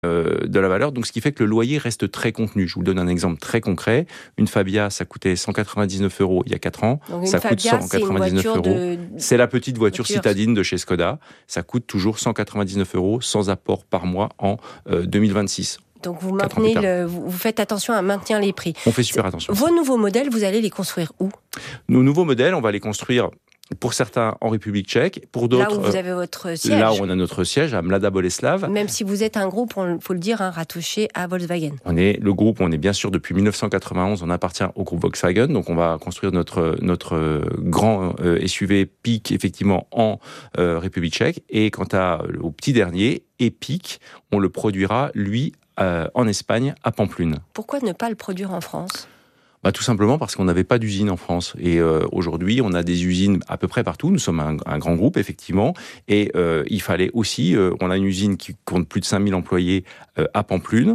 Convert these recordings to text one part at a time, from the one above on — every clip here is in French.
de la valeur. Donc, ce qui fait que le loyer reste très contenu. Je vous donne un exemple très concret. Une Fabia, ça coûtait 199 € il y a 4 ans. Donc Ça Fabia, coûte 199 €. C'est la petite voiture citadine de chez Skoda. Ça coûte toujours 199 € sans apport par mois en 2026. Donc vous faites attention à maintenir les prix. On fait super attention. Vos nouveaux modèles, vous allez les construire où ? Nos nouveaux modèles, on va les construire pour certains en République tchèque, pour d'autres... Là où vous avez votre siège. Là où on a notre siège, à Mladá Boleslav. Même si vous êtes un groupe, il faut le dire, rattaché à Volkswagen. On est bien sûr depuis 1991, on appartient au groupe Volkswagen, donc on va construire notre grand SUV Peak effectivement en République tchèque. Et quant au petit dernier, Epic, on le produira, lui, en Espagne, à Pampelune. Pourquoi ne pas le produire en France ? Tout simplement parce qu'on n'avait pas d'usine en France. Et aujourd'hui, on a des usines à peu près partout. Nous sommes un grand groupe, effectivement. Et il fallait aussi... on a une usine qui compte plus de 5000 employés à Pampelune.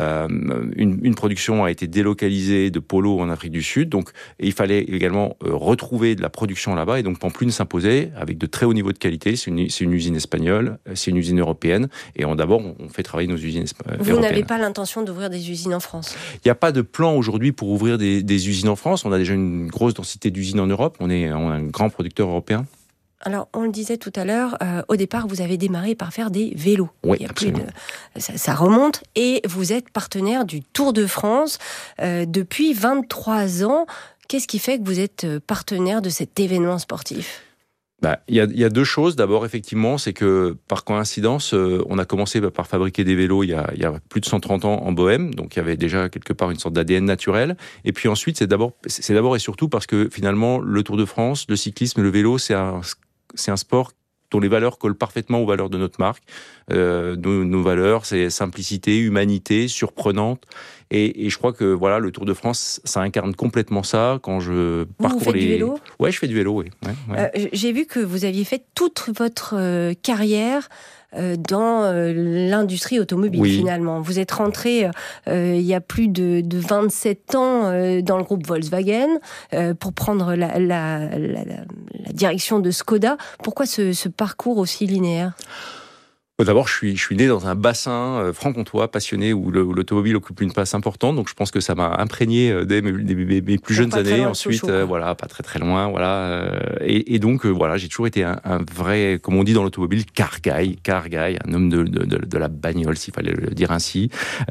Une production a été délocalisée de Polo en Afrique du Sud. Donc, il fallait également retrouver de la production là-bas. Et donc, Pampelune s'imposait avec de très hauts niveaux de qualité. C'est une usine espagnole, c'est une usine européenne. Et d'abord, on fait travailler nos usines européennes. Vous n'avez pas l'intention d'ouvrir des usines en France ? Il n'y a pas de plan aujourd'hui pour ouvrir des usines en France. On a déjà une grosse densité d'usines en Europe. On est un grand producteur européen. Alors, on le disait tout à l'heure, au départ, vous avez démarré par faire des vélos. Oui, absolument. Ça remonte. Et vous êtes partenaire du Tour de France depuis 23 ans. Qu'est-ce qui fait que vous êtes partenaire de cet événement sportif ? Il y a deux choses. D'abord, effectivement, c'est que par coïncidence, on a commencé par fabriquer des vélos il y a plus de 130 ans en Bohème. Donc, il y avait déjà quelque part une sorte d'ADN naturel. Et puis ensuite, c'est d'abord et surtout parce que finalement, le Tour de France, le cyclisme et le vélo, c'est un sport dont les valeurs collent parfaitement aux valeurs de notre marque. Nos valeurs, c'est simplicité, humanité, surprenante. Et je crois que voilà, le Tour de France, ça incarne complètement ça. Quand je parcours Vous faites du vélo ? Ouais, je fais du vélo, oui. Ouais. J'ai vu que vous aviez fait toute votre carrière dans l'industrie automobile, finalement. Vous êtes rentré il y a plus de 27 ans dans le groupe Volkswagen pour prendre la direction de Skoda. Pourquoi ce parcours aussi linéaire ? D'abord, je suis né dans un bassin franc-comtois, passionné, où l'automobile occupe une place importante. Donc, je pense que ça m'a imprégné dès mes plus jeunes années. Ensuite, pas très très loin, voilà. Et donc, j'ai toujours été un vrai, comme on dit dans l'automobile, car guy, un homme de la bagnole, s'il fallait le dire ainsi.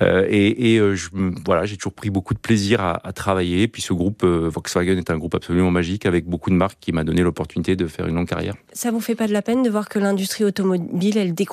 J'ai toujours pris beaucoup de plaisir à travailler. Puis, ce groupe Volkswagen est un groupe absolument magique, avec beaucoup de marques qui m'a donné l'opportunité de faire une longue carrière. Ça vous fait pas de la peine de voir que l'industrie automobile, elle décroît ?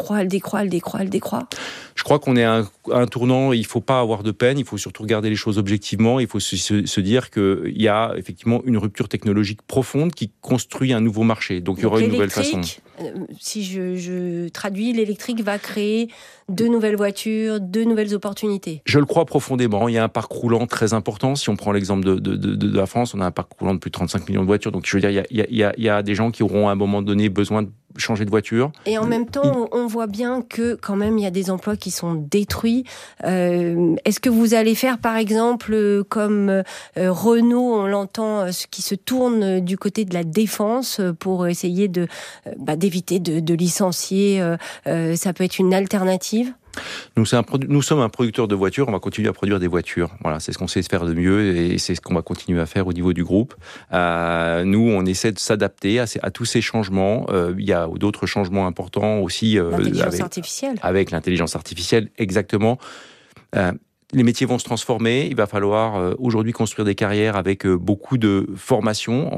Je crois qu'on est à un tournant, il ne faut pas avoir de peine, il faut surtout regarder les choses objectivement, il faut se dire qu'il y a effectivement une rupture technologique profonde qui construit un nouveau marché. Donc il y aura une nouvelle façon. Si je traduis, l'électrique va créer de nouvelles voitures, de nouvelles opportunités. Je le crois profondément. Il y a un parc roulant très important. Si on prend l'exemple de la France, on a un parc roulant de plus de 35 millions de voitures. Donc je veux dire, il y a des gens qui auront à un moment donné besoin de changer de voiture. Et en même temps, on voit bien que quand même, il y a des emplois qui sont détruits. Est-ce que vous allez faire, par exemple, comme Renault, on l'entend, qui se tourne du côté de la défense pour essayer d'éviter de licencier, ça peut être une alternative ? Nous sommes un producteur de voitures, on va continuer à produire des voitures. Voilà, c'est ce qu'on sait faire de mieux et c'est ce qu'on va continuer à faire au niveau du groupe. Nous, on essaie de s'adapter à tous ces changements. Il y a d'autres changements importants aussi. L'intelligence artificielle. Avec l'intelligence artificielle, exactement. Les métiers vont se transformer. Il va falloir aujourd'hui construire des carrières avec beaucoup de formation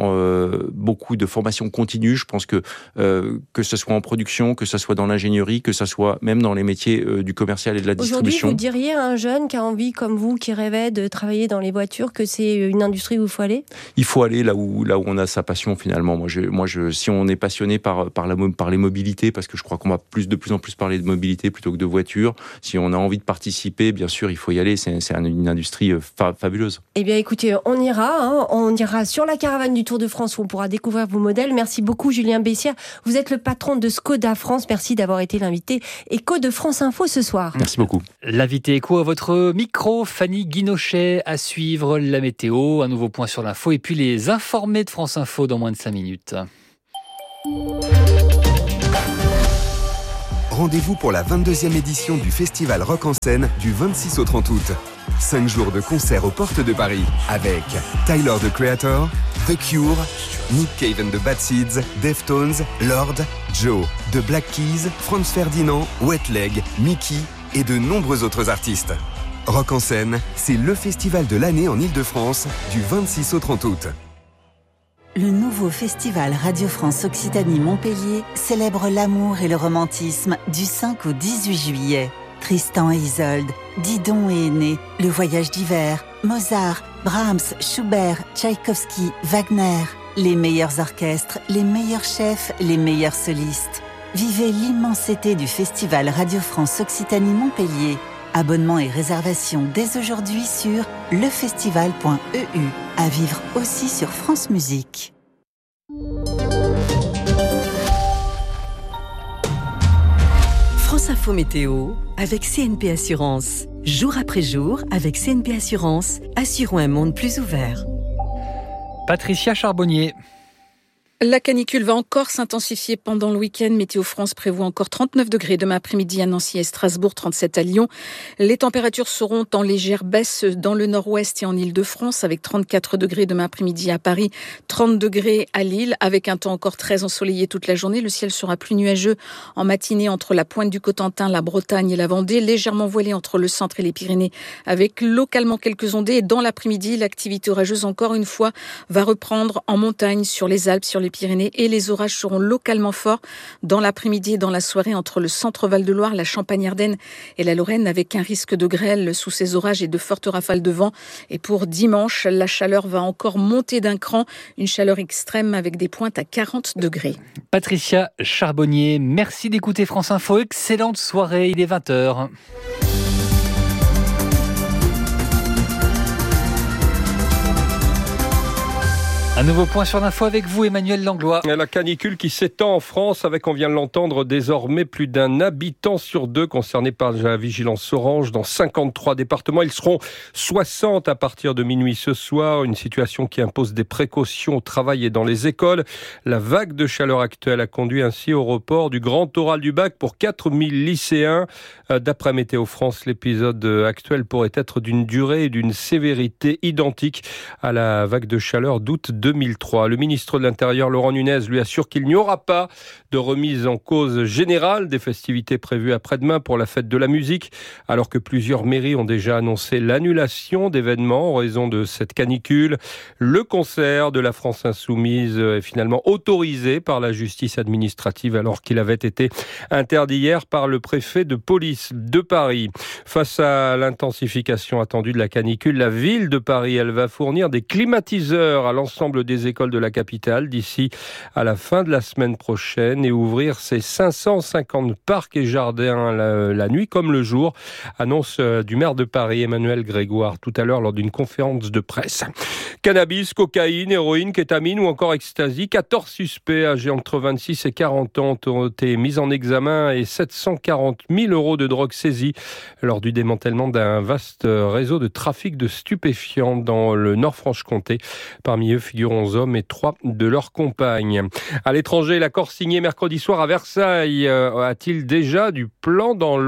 continue. Je pense que ce soit en production, que ce soit dans l'ingénierie, que ce soit même dans les métiers du commercial et de la distribution. Aujourd'hui, vous diriez à un jeune qui a envie, comme vous, qui rêvait de travailler dans les voitures, que c'est une industrie où il faut aller ? Il faut aller là où on a sa passion finalement. Si on est passionné par les mobilités, parce que je crois qu'on va de plus en plus parler de mobilité plutôt que de voiture. Si on a envie de participer, bien sûr, il faut y aller. C'est une industrie fabuleuse. Eh bien, écoutez, on ira sur la caravane du Tour de France où on pourra découvrir vos modèles. Merci beaucoup, Julien Bessières. Vous êtes le patron de Skoda France. Merci d'avoir été l'invité Écho de France Info ce soir. Merci beaucoup. L'invité Écho à votre micro, Fanny Guinochet, à suivre la météo, un nouveau point sur l'info et puis les informés de France Info dans moins de 5 minutes. rendez-vous pour la 22e édition du Festival Rock en Scène du 26 au 30 août. 5 jours de concerts aux portes de Paris avec Tyler, the Creator, The Cure, Nick Cave and the Bad Seeds, Deftones, Lord, Joe, The Black Keys, Franz Ferdinand, Wet Leg, Mickey et de nombreux autres artistes. Rock en Scène, c'est le festival de l'année en Ile-de-France du 26 au 30 août. Le nouveau festival Radio France Occitanie-Montpellier célèbre l'amour et le romantisme du 5 au 18 juillet. Tristan et Isolde, Didon et Aîné, Le Voyage d'hiver, Mozart, Brahms, Schubert, Tchaïkovski, Wagner. Les meilleurs orchestres, les meilleurs chefs, les meilleurs solistes. Vivez l'immensité du festival Radio France Occitanie-Montpellier. Abonnements et réservations dès aujourd'hui sur lefestival.eu. À vivre aussi sur France Musique. France Info Météo avec CNP Assurance. Jour après jour, avec CNP Assurance, assurons un monde plus ouvert. Patricia Charbonnier. La canicule va encore s'intensifier pendant le week-end. Météo France prévoit encore 39 degrés demain après-midi à Nancy et Strasbourg, 37 à Lyon. Les températures seront en légère baisse dans le nord-ouest et en Île-de-France avec 34 degrés demain après-midi à Paris, 30 degrés à Lille avec un temps encore très ensoleillé toute la journée. Le ciel sera plus nuageux en matinée entre la pointe du Cotentin, la Bretagne et la Vendée, légèrement voilé entre le centre et les Pyrénées avec localement quelques ondées. Et dans l'après-midi, l'activité orageuse encore une fois va reprendre en montagne sur les Alpes, sur les Pyrénées et les orages seront localement forts dans l'après-midi et dans la soirée entre le centre Val-de-Loire, la Champagne-Ardenne et la Lorraine avec un risque de grêle sous ces orages et de fortes rafales de vent. Et pour dimanche, la chaleur va encore monter d'un cran, une chaleur extrême avec des pointes à 40 degrés. Patricia Charbonnier, merci d'écouter France Info. Excellente soirée, il est 20h. Un nouveau point sur l'info avec vous, Emmanuel Langlois. La canicule qui s'étend en France avec, on vient de l'entendre, désormais plus d'un habitant sur deux concerné par la vigilance orange dans 53 départements. Ils seront 60 à partir de minuit ce soir. Une situation qui impose des précautions au travail et dans les écoles. La vague de chaleur actuelle a conduit ainsi au report du grand oral du bac pour 4000 lycéens. D'après Météo France, l'épisode actuel pourrait être d'une durée et d'une sévérité identiques à la vague de chaleur d'août 2003. Le ministre de l'Intérieur, Laurent Nunez, lui assure qu'il n'y aura pas de remise en cause générale des festivités prévues après-demain pour la fête de la musique, alors que plusieurs mairies ont déjà annoncé l'annulation d'événements en raison de cette canicule. Le concert de la France Insoumise est finalement autorisé par la justice administrative alors qu'il avait été interdit hier par le préfet de police de Paris. Face à l'intensification attendue de la canicule, la ville de Paris, elle va fournir des climatiseurs à l'ensemble des écoles de la capitale d'ici à la fin de la semaine prochaine et ouvrir ses 550 parcs et jardins la nuit comme le jour, annonce du maire de Paris, Emmanuel Grégoire, tout à l'heure lors d'une conférence de presse. Cannabis, cocaïne, héroïne, kétamine ou encore ecstasy, 14 suspects âgés entre 26 et 40 ans ont été mis en examen et 740 000 € de drogue saisie lors du démantèlement d'un vaste réseau de trafic de stupéfiants dans le Nord-Franche-Comté. Parmi eux figurent 11 hommes et 3 de leurs compagnes. À l'étranger, l'accord signé mercredi soir à Versailles a-t-il déjà du plomb dans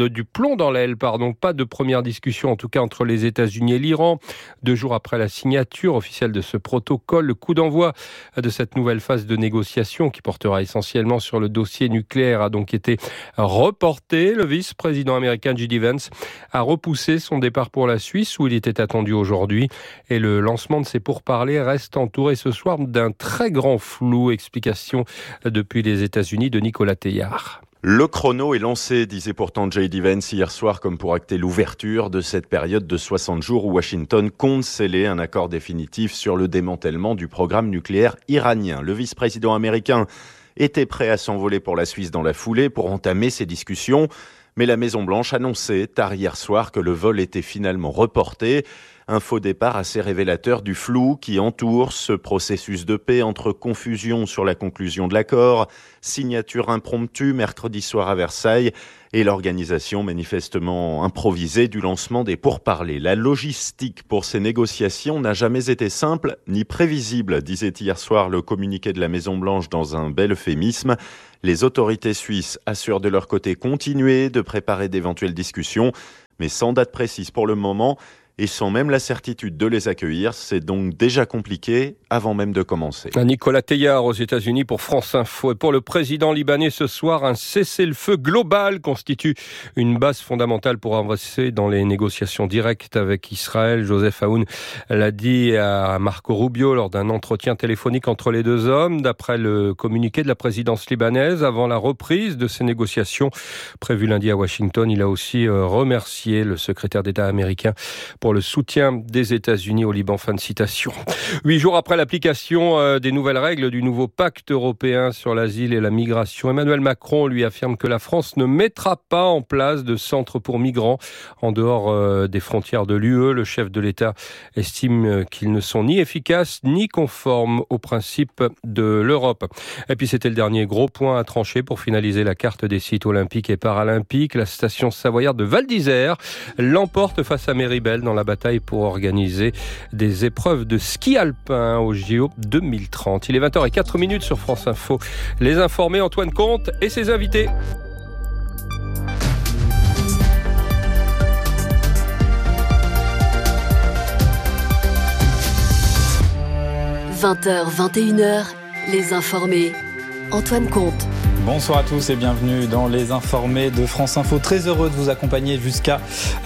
l'aile, Pas de première discussion en tout cas entre les États-Unis et l'Iran. 2 jours après la signature officielle de ce protocole, le coup d'envoi de cette nouvelle phase de négociation qui portera essentiellement sur le dossier nucléaire a donc été reporté. Le vice-président américain J.D. Vance a repoussé son départ pour la Suisse où il était attendu aujourd'hui et le lancement de ces pourparlers reste entouré ce soir d'un très grand flou. Explication depuis les États-Unis de Nicolas Teillard. Le chrono est lancé, disait pourtant J.D. Vance hier soir, comme pour acter l'ouverture de cette période de 60 jours où Washington compte sceller un accord définitif sur le démantèlement du programme nucléaire iranien. Le vice-président américain était prêt à s'envoler pour la Suisse dans la foulée pour entamer ces discussions. Mais la Maison-Blanche annonçait tard hier soir que le vol était finalement reporté. Un faux départ assez révélateur du flou qui entoure ce processus de paix entre confusion sur la conclusion de l'accord, signature impromptue mercredi soir à Versailles et l'organisation manifestement improvisée du lancement des pourparlers. La logistique pour ces négociations n'a jamais été simple ni prévisible, disait hier soir le communiqué de la Maison-Blanche dans un bel euphémisme. Les autorités suisses assurent de leur côté continuer de préparer d'éventuelles discussions, mais sans date précise pour le moment et sans même la certitude de les accueillir. C'est donc déjà compliqué avant même de commencer. Nicolas Teillard aux États-Unis pour France Info. Et pour le président libanais ce soir, un cessez-le-feu global constitue une base fondamentale pour avancer dans les négociations directes avec Israël. Joseph Aoun l'a dit à Marco Rubio lors d'un entretien téléphonique entre les deux hommes. D'après le communiqué de la présidence libanaise, avant la reprise de ces négociations prévues lundi à Washington, il a aussi remercié le secrétaire d'État américain pour le soutien des États-Unis au Liban. Fin de citation. 8 jours après l'application des nouvelles règles du nouveau pacte européen sur l'asile et la migration, Emmanuel Macron lui affirme que la France ne mettra pas en place de centres pour migrants en dehors des frontières de l'UE. Le chef de l'État estime qu'ils ne sont ni efficaces ni conformes aux principes de l'Europe. Et puis c'était le dernier gros point à trancher pour finaliser la carte des sites olympiques et paralympiques. La station savoyarde de Val d'Isère l'emporte face à Méribel dans la bataille pour organiser des épreuves de ski alpin au JO 2030. Il est 20h04 sur France Info. Les informés, Antoine Comte et ses invités. « 20h, 21h, les informés. Antoine Comte. Bonsoir à tous et bienvenue dans les informés de France Info. Très heureux de vous accompagner jusqu'à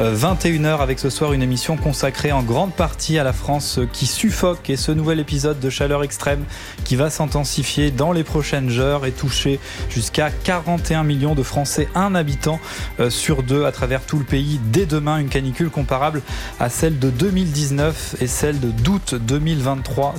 21h avec ce soir une émission consacrée en grande partie à la France qui suffoque et ce nouvel épisode de chaleur extrême qui va s'intensifier dans les prochaines heures et toucher jusqu'à 41 millions de Français, un habitant sur deux à travers tout le pays. Dès demain, une canicule comparable à celle de 2019 et celle d'août 2003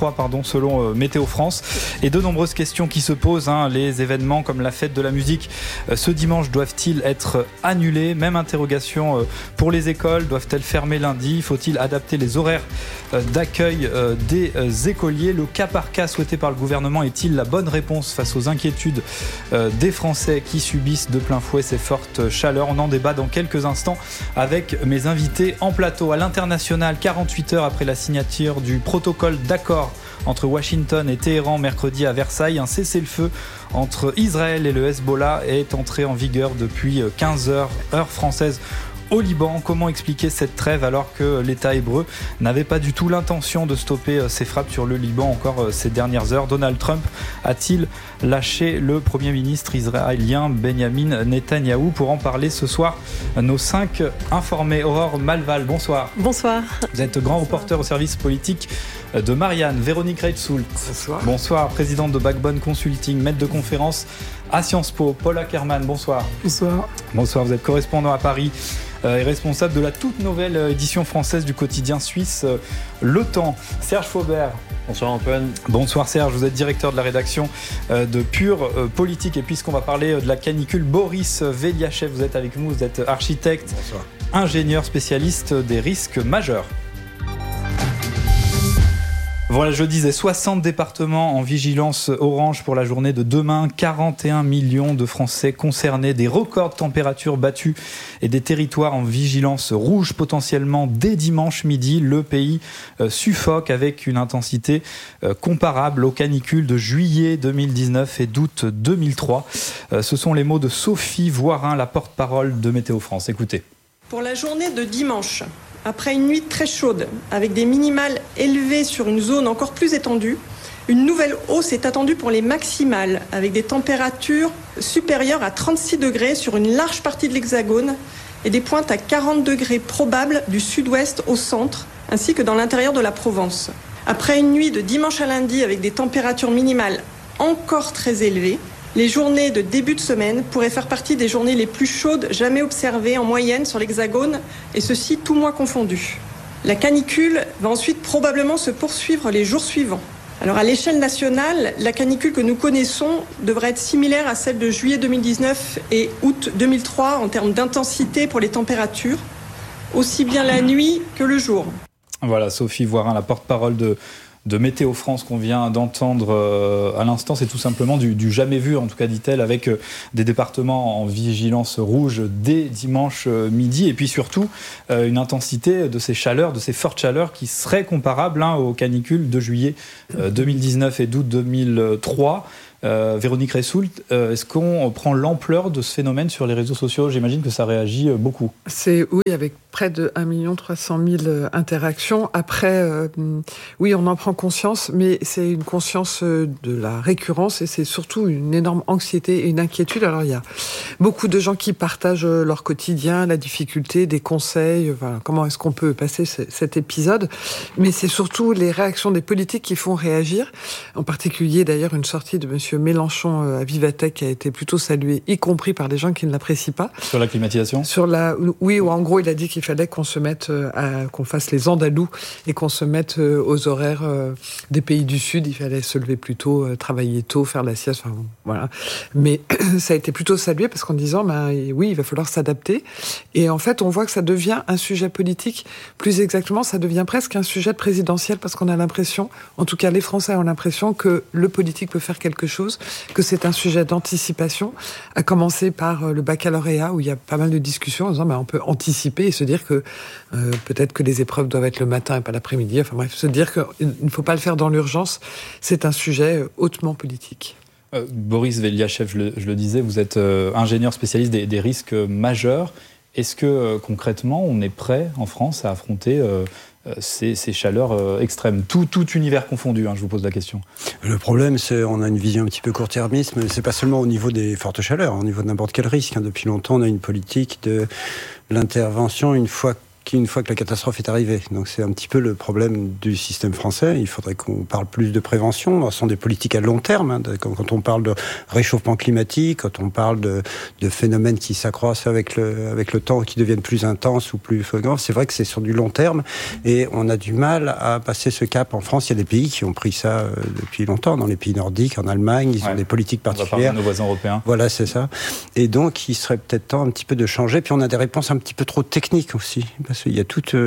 selon Météo France. Et de nombreuses questions qui se posent, les événements comme la fête de la musique ce dimanche doivent-ils être annulés? Même interrogation pour les écoles, doivent-elles fermer lundi? Faut-il adapter les horaires d'accueil des écoliers? Le cas par cas souhaité par le gouvernement est-il la bonne réponse face aux inquiétudes des Français qui subissent de plein fouet ces fortes chaleurs? On en débat dans quelques instants avec mes invités en plateau. À l'international, 48 heures après la signature du protocole d'accord entre Washington et Téhéran mercredi à Versailles, un cessez-le-feu entre Israël et le Hezbollah est entré en vigueur depuis 15 heures, heure française, au Liban. Comment expliquer cette trêve alors que l'État hébreu n'avait pas du tout l'intention de stopper ses frappes sur le Liban encore ces dernières heures? Donald Trump a-t-il lâché le Premier ministre israélien Benjamin Netanyahou? Pour en parler ce soir, nos 5 informés. Aurore Malval, bonsoir. Bonsoir. Vous êtes grand reporter au service politique de Marianne. Véronique Reitsoult. Bonsoir. Bonsoir, présidente de Backbone Consulting, maître de conférence à Sciences Po. Paul Ackerman, bonsoir. Bonsoir. Bonsoir, vous êtes correspondant à Paris et responsable de la toute nouvelle édition française du quotidien suisse Le Temps. Serge Faubert. Bonsoir Antoine. Bonsoir Serge, vous êtes directeur de la rédaction de Pure Politique. Et puisqu'on va parler de la canicule, Boris Veliachev, vous êtes avec nous, vous êtes architecte, bonsoir, ingénieur spécialiste des risques majeurs. Voilà, je disais 60 départements en vigilance orange pour la journée de demain, 41 millions de Français concernés, des records de température battus et des territoires en vigilance rouge potentiellement dès dimanche midi. Le pays suffoque avec une intensité comparable aux canicules de juillet 2019 et d'août 2003. Ce sont les mots de Sophie Voirin, la porte-parole de Météo France. Écoutez. Pour la journée de dimanche, après une nuit très chaude, avec des minimales élevées sur une zone encore plus étendue, une nouvelle hausse est attendue pour les maximales, avec des températures supérieures à 36 degrés sur une large partie de l'Hexagone et des pointes à 40 degrés probables du sud-ouest au centre, ainsi que dans l'intérieur de la Provence. Après une nuit de dimanche à lundi avec des températures minimales encore très élevées, les journées de début de semaine pourraient faire partie des journées les plus chaudes jamais observées en moyenne sur l'Hexagone, et ceci tout mois confondu. La canicule va ensuite probablement se poursuivre les jours suivants. Alors à l'échelle nationale, la canicule que nous connaissons devrait être similaire à celle de juillet 2019 et août 2003 en termes d'intensité pour les températures, aussi bien la nuit que le jour. Voilà, Sophie Voirin, la porte-parole de Météo France qu'on vient d'entendre à l'instant. C'est tout simplement du jamais vu, en tout cas dit-elle, avec des départements en vigilance rouge dès dimanche midi, et puis surtout une intensité de ces chaleurs, de ces fortes chaleurs qui seraient comparables aux canicules de juillet 2019 et d'août 2003. Véronique Ressoult, est-ce qu'on prend l'ampleur de ce phénomène sur les réseaux sociaux ? J'imagine que ça réagit beaucoup. Oui, avec près de 1 300 000 interactions. Après, oui, on en prend conscience, mais c'est une conscience de la récurrence et c'est surtout une énorme anxiété et une inquiétude. Alors, il y a beaucoup de gens qui partagent leur quotidien, la difficulté, des conseils, voilà, comment est-ce qu'on peut passer cet épisode. Mais c'est surtout les réactions des politiques qui font réagir. En particulier, d'ailleurs, une sortie de M. Mélenchon à Vivatech qui a été plutôt saluée, y compris par des gens qui ne l'apprécient pas. Sur la climatisation ? Oui, ou en gros, il a dit qu'il fallait qu'on se mette qu'on fasse les Andalous et qu'on se mette aux horaires des pays du Sud. Il fallait se lever plus tôt, travailler tôt, faire la sieste, enfin, voilà. Mais ça a été plutôt salué parce qu'en disant, oui, il va falloir s'adapter. Et en fait, on voit que ça devient un sujet politique. Plus exactement, ça devient presque un sujet présidentiel parce qu'on a l'impression, en tout cas les Français ont l'impression que le politique peut faire quelque chose, que c'est un sujet d'anticipation, à commencer par le baccalauréat où il y a pas mal de discussions en disant on peut anticiper et se dire que peut-être que les épreuves doivent être le matin et pas l'après-midi. Enfin bref, se dire qu'il ne faut pas le faire dans l'urgence, c'est un sujet hautement politique. Boris Veliachev, je le disais, vous êtes ingénieur spécialiste des risques majeurs. Est-ce que concrètement, on est prêt en France à affronter ces chaleurs extrêmes, tout univers confondu, je vous pose la question. Le problème, c'est qu'on a une vision un petit peu court-termiste, mais c'est pas seulement au niveau des fortes chaleurs, au niveau de n'importe quel risque. Depuis longtemps, on a une politique de l'intervention une fois que la catastrophe est arrivée. Donc c'est un petit peu le problème du système français. Il faudrait qu'on parle plus de prévention. Ce sont des politiques à long terme. Quand on parle de réchauffement climatique, quand on parle de phénomènes qui s'accroissent avec le temps, qui deviennent plus intenses ou plus fréquents, c'est vrai que c'est sur du long terme et on a du mal à passer ce cap. En France, il y a des pays qui ont pris ça depuis longtemps. Dans les pays nordiques, en Allemagne, ils ont des politiques particulières. On va parler de nos voisins européens. Voilà, c'est ça. Et donc, il serait peut-être temps un petit peu de changer. Puis on a des réponses un petit peu trop techniques aussi. Parce qu'il y a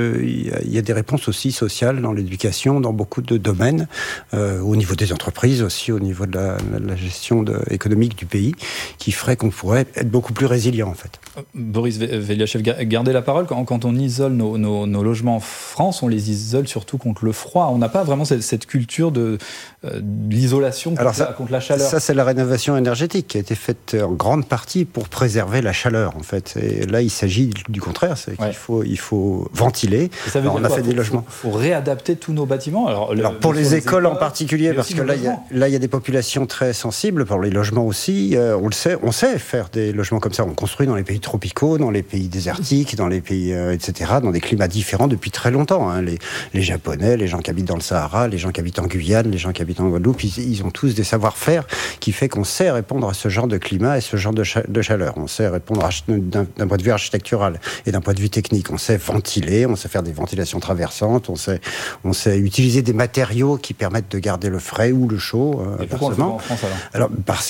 il y a des réponses aussi sociales dans l'éducation, dans beaucoup de domaines, au niveau des entreprises aussi, au niveau de la gestion économique du pays, qui ferait qu'on pourrait être beaucoup plus résilient en fait. Boris Veliachev, gardez la parole. Quand on isole nos logements en France, on les isole surtout contre le froid. On n'a pas vraiment cette culture de l'isolation contre la chaleur. Ça, c'est la rénovation énergétique qui a été faite en grande partie pour préserver la chaleur en fait. Et là, il s'agit du contraire, c'est qu'il faut ventiler. Ça veut dire on a fait des logements. Il faut réadapter tous nos bâtiments. Alors pour les écoles en particulier, parce que là, il y a des populations très sensibles. Pour les logements aussi, on sait faire des logements comme ça. On construit dans les pays tropicaux, dans les pays désertiques, dans les pays, etc., dans des climats différents depuis très longtemps. Les Japonais, les gens qui habitent dans le Sahara, les gens qui habitent en Guyane, les gens qui habitent en Guadeloupe, ils ont tous des savoir-faire qui fait qu'on sait répondre à ce genre de climat et ce genre de chaleur. On sait répondre d'un point de vue architectural et d'un point de vue technique. On sait ventiler, on sait faire des ventilations traversantes, on sait utiliser des matériaux qui permettent de garder le frais ou le chaud. Et pourquoi on le fait en France alors parce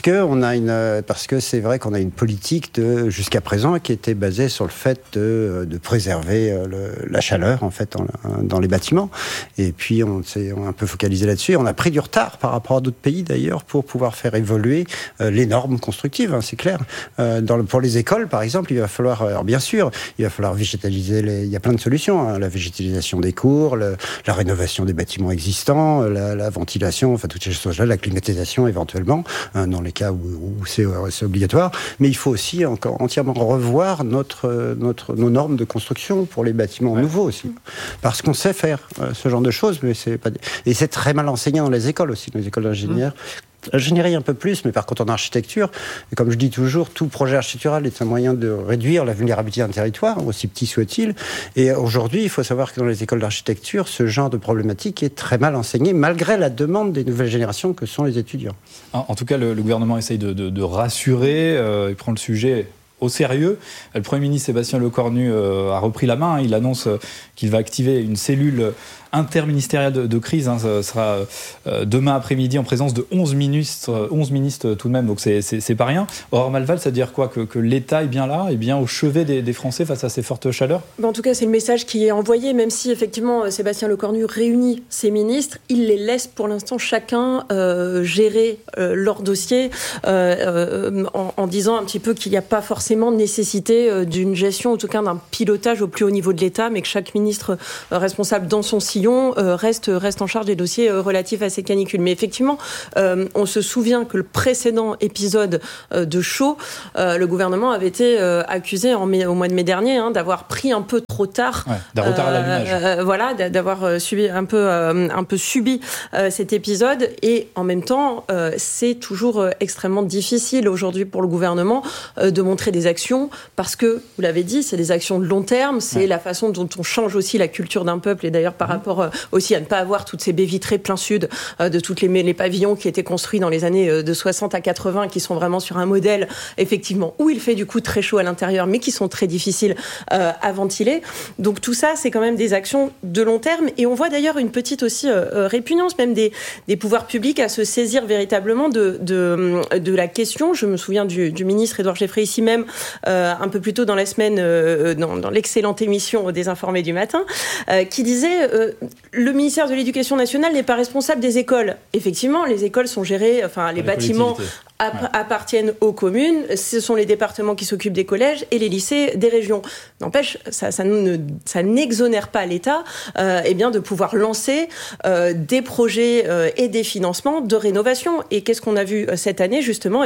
que c'est vrai qu'on a une politique jusqu'à présent qui était basée sur le fait de préserver la chaleur en fait dans les bâtiments. Et puis on s'est un peu focalisé là-dessus. Et on a pris du retard par rapport à d'autres pays d'ailleurs pour pouvoir faire évoluer les normes constructives, c'est clair. Pour les écoles par exemple, il va falloir, alors bien sûr, il va falloir végétaliser il y a plein de solutions, la végétalisation des cours, la rénovation des bâtiments existants, la ventilation, enfin toutes ces choses-là, la climatisation éventuellement, dans les cas où c'est obligatoire. Mais il faut aussi encore entièrement revoir nos normes de construction pour les bâtiments nouveaux aussi. Parce qu'on sait faire ce genre de choses, mais et c'est très mal enseigné dans les écoles aussi, dans les écoles d'ingénieurs. L'ingénierie un peu plus, mais par contre en architecture, et comme je dis toujours, tout projet architectural est un moyen de réduire la vulnérabilité d'un territoire, aussi petit soit-il. Et aujourd'hui, il faut savoir que dans les écoles d'architecture, ce genre de problématique est très mal enseigné, malgré la demande des nouvelles générations que sont les étudiants. En tout cas, le gouvernement essaye de rassurer, il prend le sujet au sérieux. Le Premier ministre Sébastien Lecornu a repris la main. Il annonce qu'il va activer une cellule interministérielle de crise. Ça sera demain après-midi en présence de 11 ministres tout de même, donc c'est pas rien. Aurore Malval, ça veut dire quoi, que l'État est bien là, est bien au chevet des Français face à ces fortes chaleurs? En tout cas, c'est le message qui est envoyé, même si effectivement Sébastien Lecornu réunit ses ministres, il les laisse pour l'instant chacun gérer leur dossier en disant un petit peu qu'il n'y a pas forcément forcément nécessité d'une gestion, en tout cas d'un pilotage au plus haut niveau de l'État, mais que chaque ministre responsable dans son sillon reste en charge des dossiers relatifs à ces canicules. Mais effectivement, on se souvient que le précédent épisode de Chaux, le gouvernement avait été accusé au mois de mai dernier d'avoir pris un peu trop tard, d'un retard à l'allumage. D'avoir subi un peu subi cet épisode. Et en même temps, c'est toujours extrêmement difficile aujourd'hui pour le gouvernement de montrer des actions, parce que, vous l'avez dit, c'est des actions de long terme, c'est la façon dont on change aussi la culture d'un peuple, et d'ailleurs par rapport aussi à ne pas avoir toutes ces baies vitrées plein sud de toutes les pavillons qui étaient construits dans les années de 60 à 80, qui sont vraiment sur un modèle, effectivement, où il fait du coup très chaud à l'intérieur, mais qui sont très difficiles à ventiler. Donc tout ça, c'est quand même des actions de long terme, et on voit d'ailleurs une petite aussi répugnance même des pouvoirs publics à se saisir véritablement de la question. Je me souviens du ministre Édouard Geoffroy ici même, un peu plus tôt dans la semaine, dans l'excellente émission des Informés du matin, qui disait le ministère de l'Éducation nationale n'est pas responsable des écoles. Effectivement, les écoles sont gérées, les bâtiments appartiennent aux communes, ce sont les départements qui s'occupent des collèges et les lycées des régions. N'empêche, ça n'exonère pas l'État de pouvoir lancer des projets et des financements de rénovation. Et qu'est-ce qu'on a vu cette année, justement?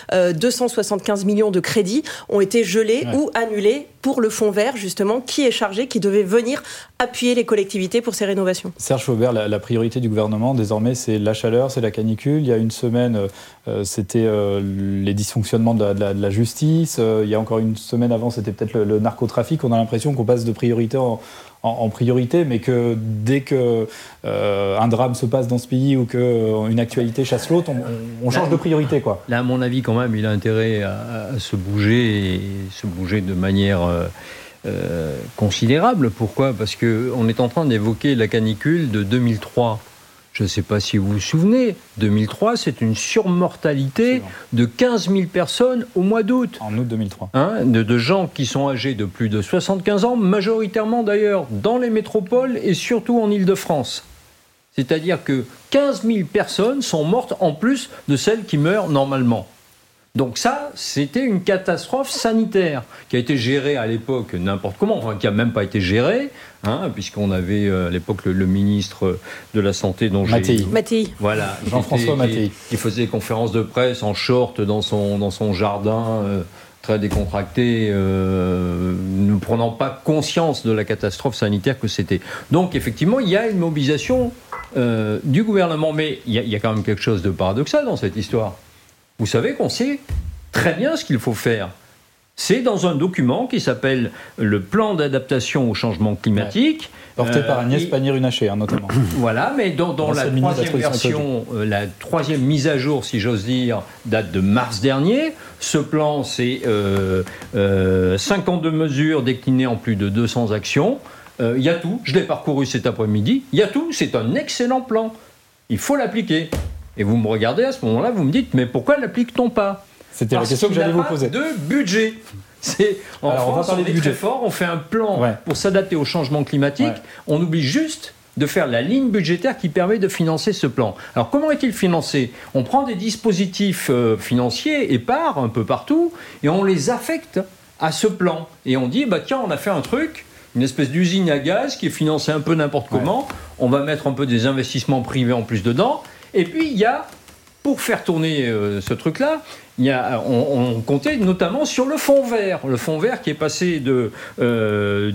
275 millions de crédits ont été gelés ou annulés pour le fonds vert, justement, qui est chargé, qui devait venir appuyer les collectivités pour ces rénovations. Serge Faubert, la priorité du gouvernement, désormais, c'est la chaleur, c'est la canicule. Il y a une semaine, c'était les dysfonctionnements de la justice. Il y a encore une semaine avant, c'était peut-être le narcotrafic. On a l'impression qu'on passe de priorité en priorité, mais que dès que un drame se passe dans ce pays ou qu'une actualité chasse l'autre, on change de priorité, quoi. Là, à mon avis, quand même, il a intérêt à se bouger, et se bouger de manière considérable. Pourquoi ? Parce qu'on est en train d'évoquer la canicule de 2003. Je ne sais pas si vous vous souvenez, 2003, c'est une surmortalité de 15 000 personnes au mois d'août. En août 2003. De gens qui sont âgés de plus de 75 ans, majoritairement d'ailleurs dans les métropoles et surtout en Île-de-France. C'est-à-dire que 15 000 personnes sont mortes en plus de celles qui meurent normalement. Donc ça, c'était une catastrophe sanitaire qui a été gérée à l'époque n'importe comment, qui n'a même pas été gérée, puisqu'on avait à l'époque le ministre de la Santé, dont Mattei. Voilà, Jean-François Mattei. Qui faisait des conférences de presse en short dans son jardin, très décontracté, ne prenant pas conscience de la catastrophe sanitaire que c'était. Donc effectivement, il y a une mobilisation du gouvernement, mais il y a quand même quelque chose de paradoxal dans cette histoire. Vous savez qu'on sait très bien ce qu'il faut faire. C'est dans un document qui s'appelle le plan d'adaptation au changement climatique. Porté par Agnès Pannier-Runacher, notamment. Voilà, mais dans la troisième version, la troisième mise à jour, si j'ose dire, date de mars dernier. Ce plan, c'est 52 mesures déclinées en plus de 200 actions. Il y a tout, je l'ai parcouru cet après-midi. Il y a tout, c'est un excellent plan. Il faut l'appliquer. Et vous me regardez à ce moment-là, vous me dites, mais pourquoi ne l'applique-t-on pas ? C'était la question que j'allais vous poser. De budget. En France, on est très fort, on fait un plan pour s'adapter au changement climatique. On oublie juste de faire la ligne budgétaire qui permet de financer ce plan. Alors comment est-il financé ? On prend des dispositifs financiers épars un peu partout et on les affecte à ce plan. Et on dit, tiens, on a fait un truc, une espèce d'usine à gaz qui est financée un peu n'importe comment. On va mettre un peu des investissements privés en plus dedans. Et puis, il y a, pour faire tourner ce truc-là, on comptait notamment sur le fonds vert. Le fonds vert qui est passé il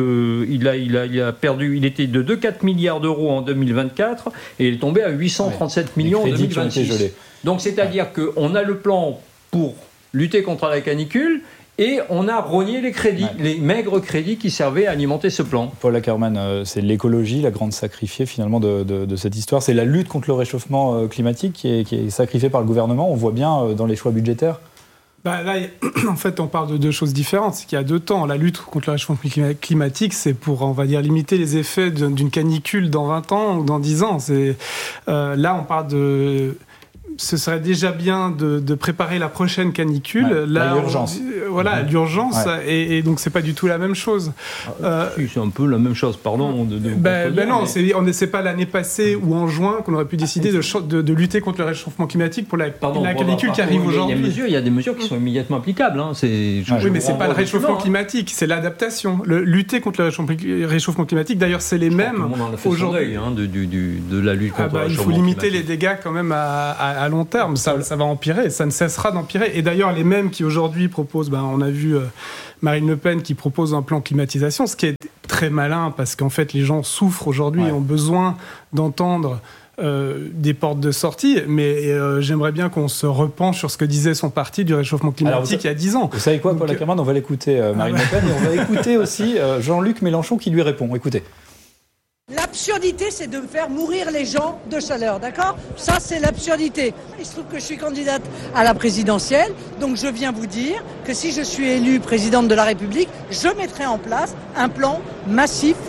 était de 2,4 milliards d'euros en 2024 et il est tombé à 837 millions en 2026. Donc, c'est-à-dire qu'on a le plan pour lutter contre la canicule, et on a rogné les crédits, les maigres crédits qui servaient à alimenter ce plan. Paul Ackermann, c'est l'écologie, la grande sacrifiée finalement de cette histoire. C'est la lutte contre le réchauffement climatique qui est sacrifiée par le gouvernement. On voit bien dans les choix budgétaires. Là, en fait, on parle de deux choses différentes. C'est qu'il y a deux temps. La lutte contre le réchauffement climatique, c'est pour, on va dire, limiter les effets d'une canicule dans 20 ans ou dans 10 ans. Là, on parle ce serait déjà bien de préparer la prochaine canicule. Ouais, là, l'urgence. Voilà, l'urgence, et donc c'est pas du tout la même chose. C'est un peu la même chose, pardon. Non, c'est pas l'année passée ou en juin qu'on aurait pu décider de lutter contre le réchauffement climatique pour la canicule qui arrive aujourd'hui. Il y a des mesures qui sont immédiatement applicables. Hein. Oui, mais c'est pas le réchauffement climatique, c'est l'adaptation. Lutter contre le réchauffement climatique, d'ailleurs, c'est les mêmes aujourd'hui. De la lutte contre le réchauffement climatique. Il faut limiter les dégâts quand même à long terme. Ça va empirer, ça ne cessera d'empirer. Et d'ailleurs, les mêmes qui aujourd'hui proposent, on a vu Marine Le Pen qui propose un plan climatisation, ce qui est très malin parce qu'en fait, les gens souffrent aujourd'hui et ont besoin d'entendre des portes de sortie, mais j'aimerais bien qu'on se repenche sur ce que disait son parti du réchauffement climatique il y a 10 ans. Vous savez quoi, Paul Ackerman, on va l'écouter, Marine Le Pen, et on va écouter aussi Jean-Luc Mélenchon qui lui répond. Écoutez. L'absurdité, c'est de faire mourir les gens de chaleur, d'accord ? Ça, c'est l'absurdité. Il se trouve que je suis candidate à la présidentielle, donc je viens vous dire que si je suis élue présidente de la République, je mettrai en place un plan massif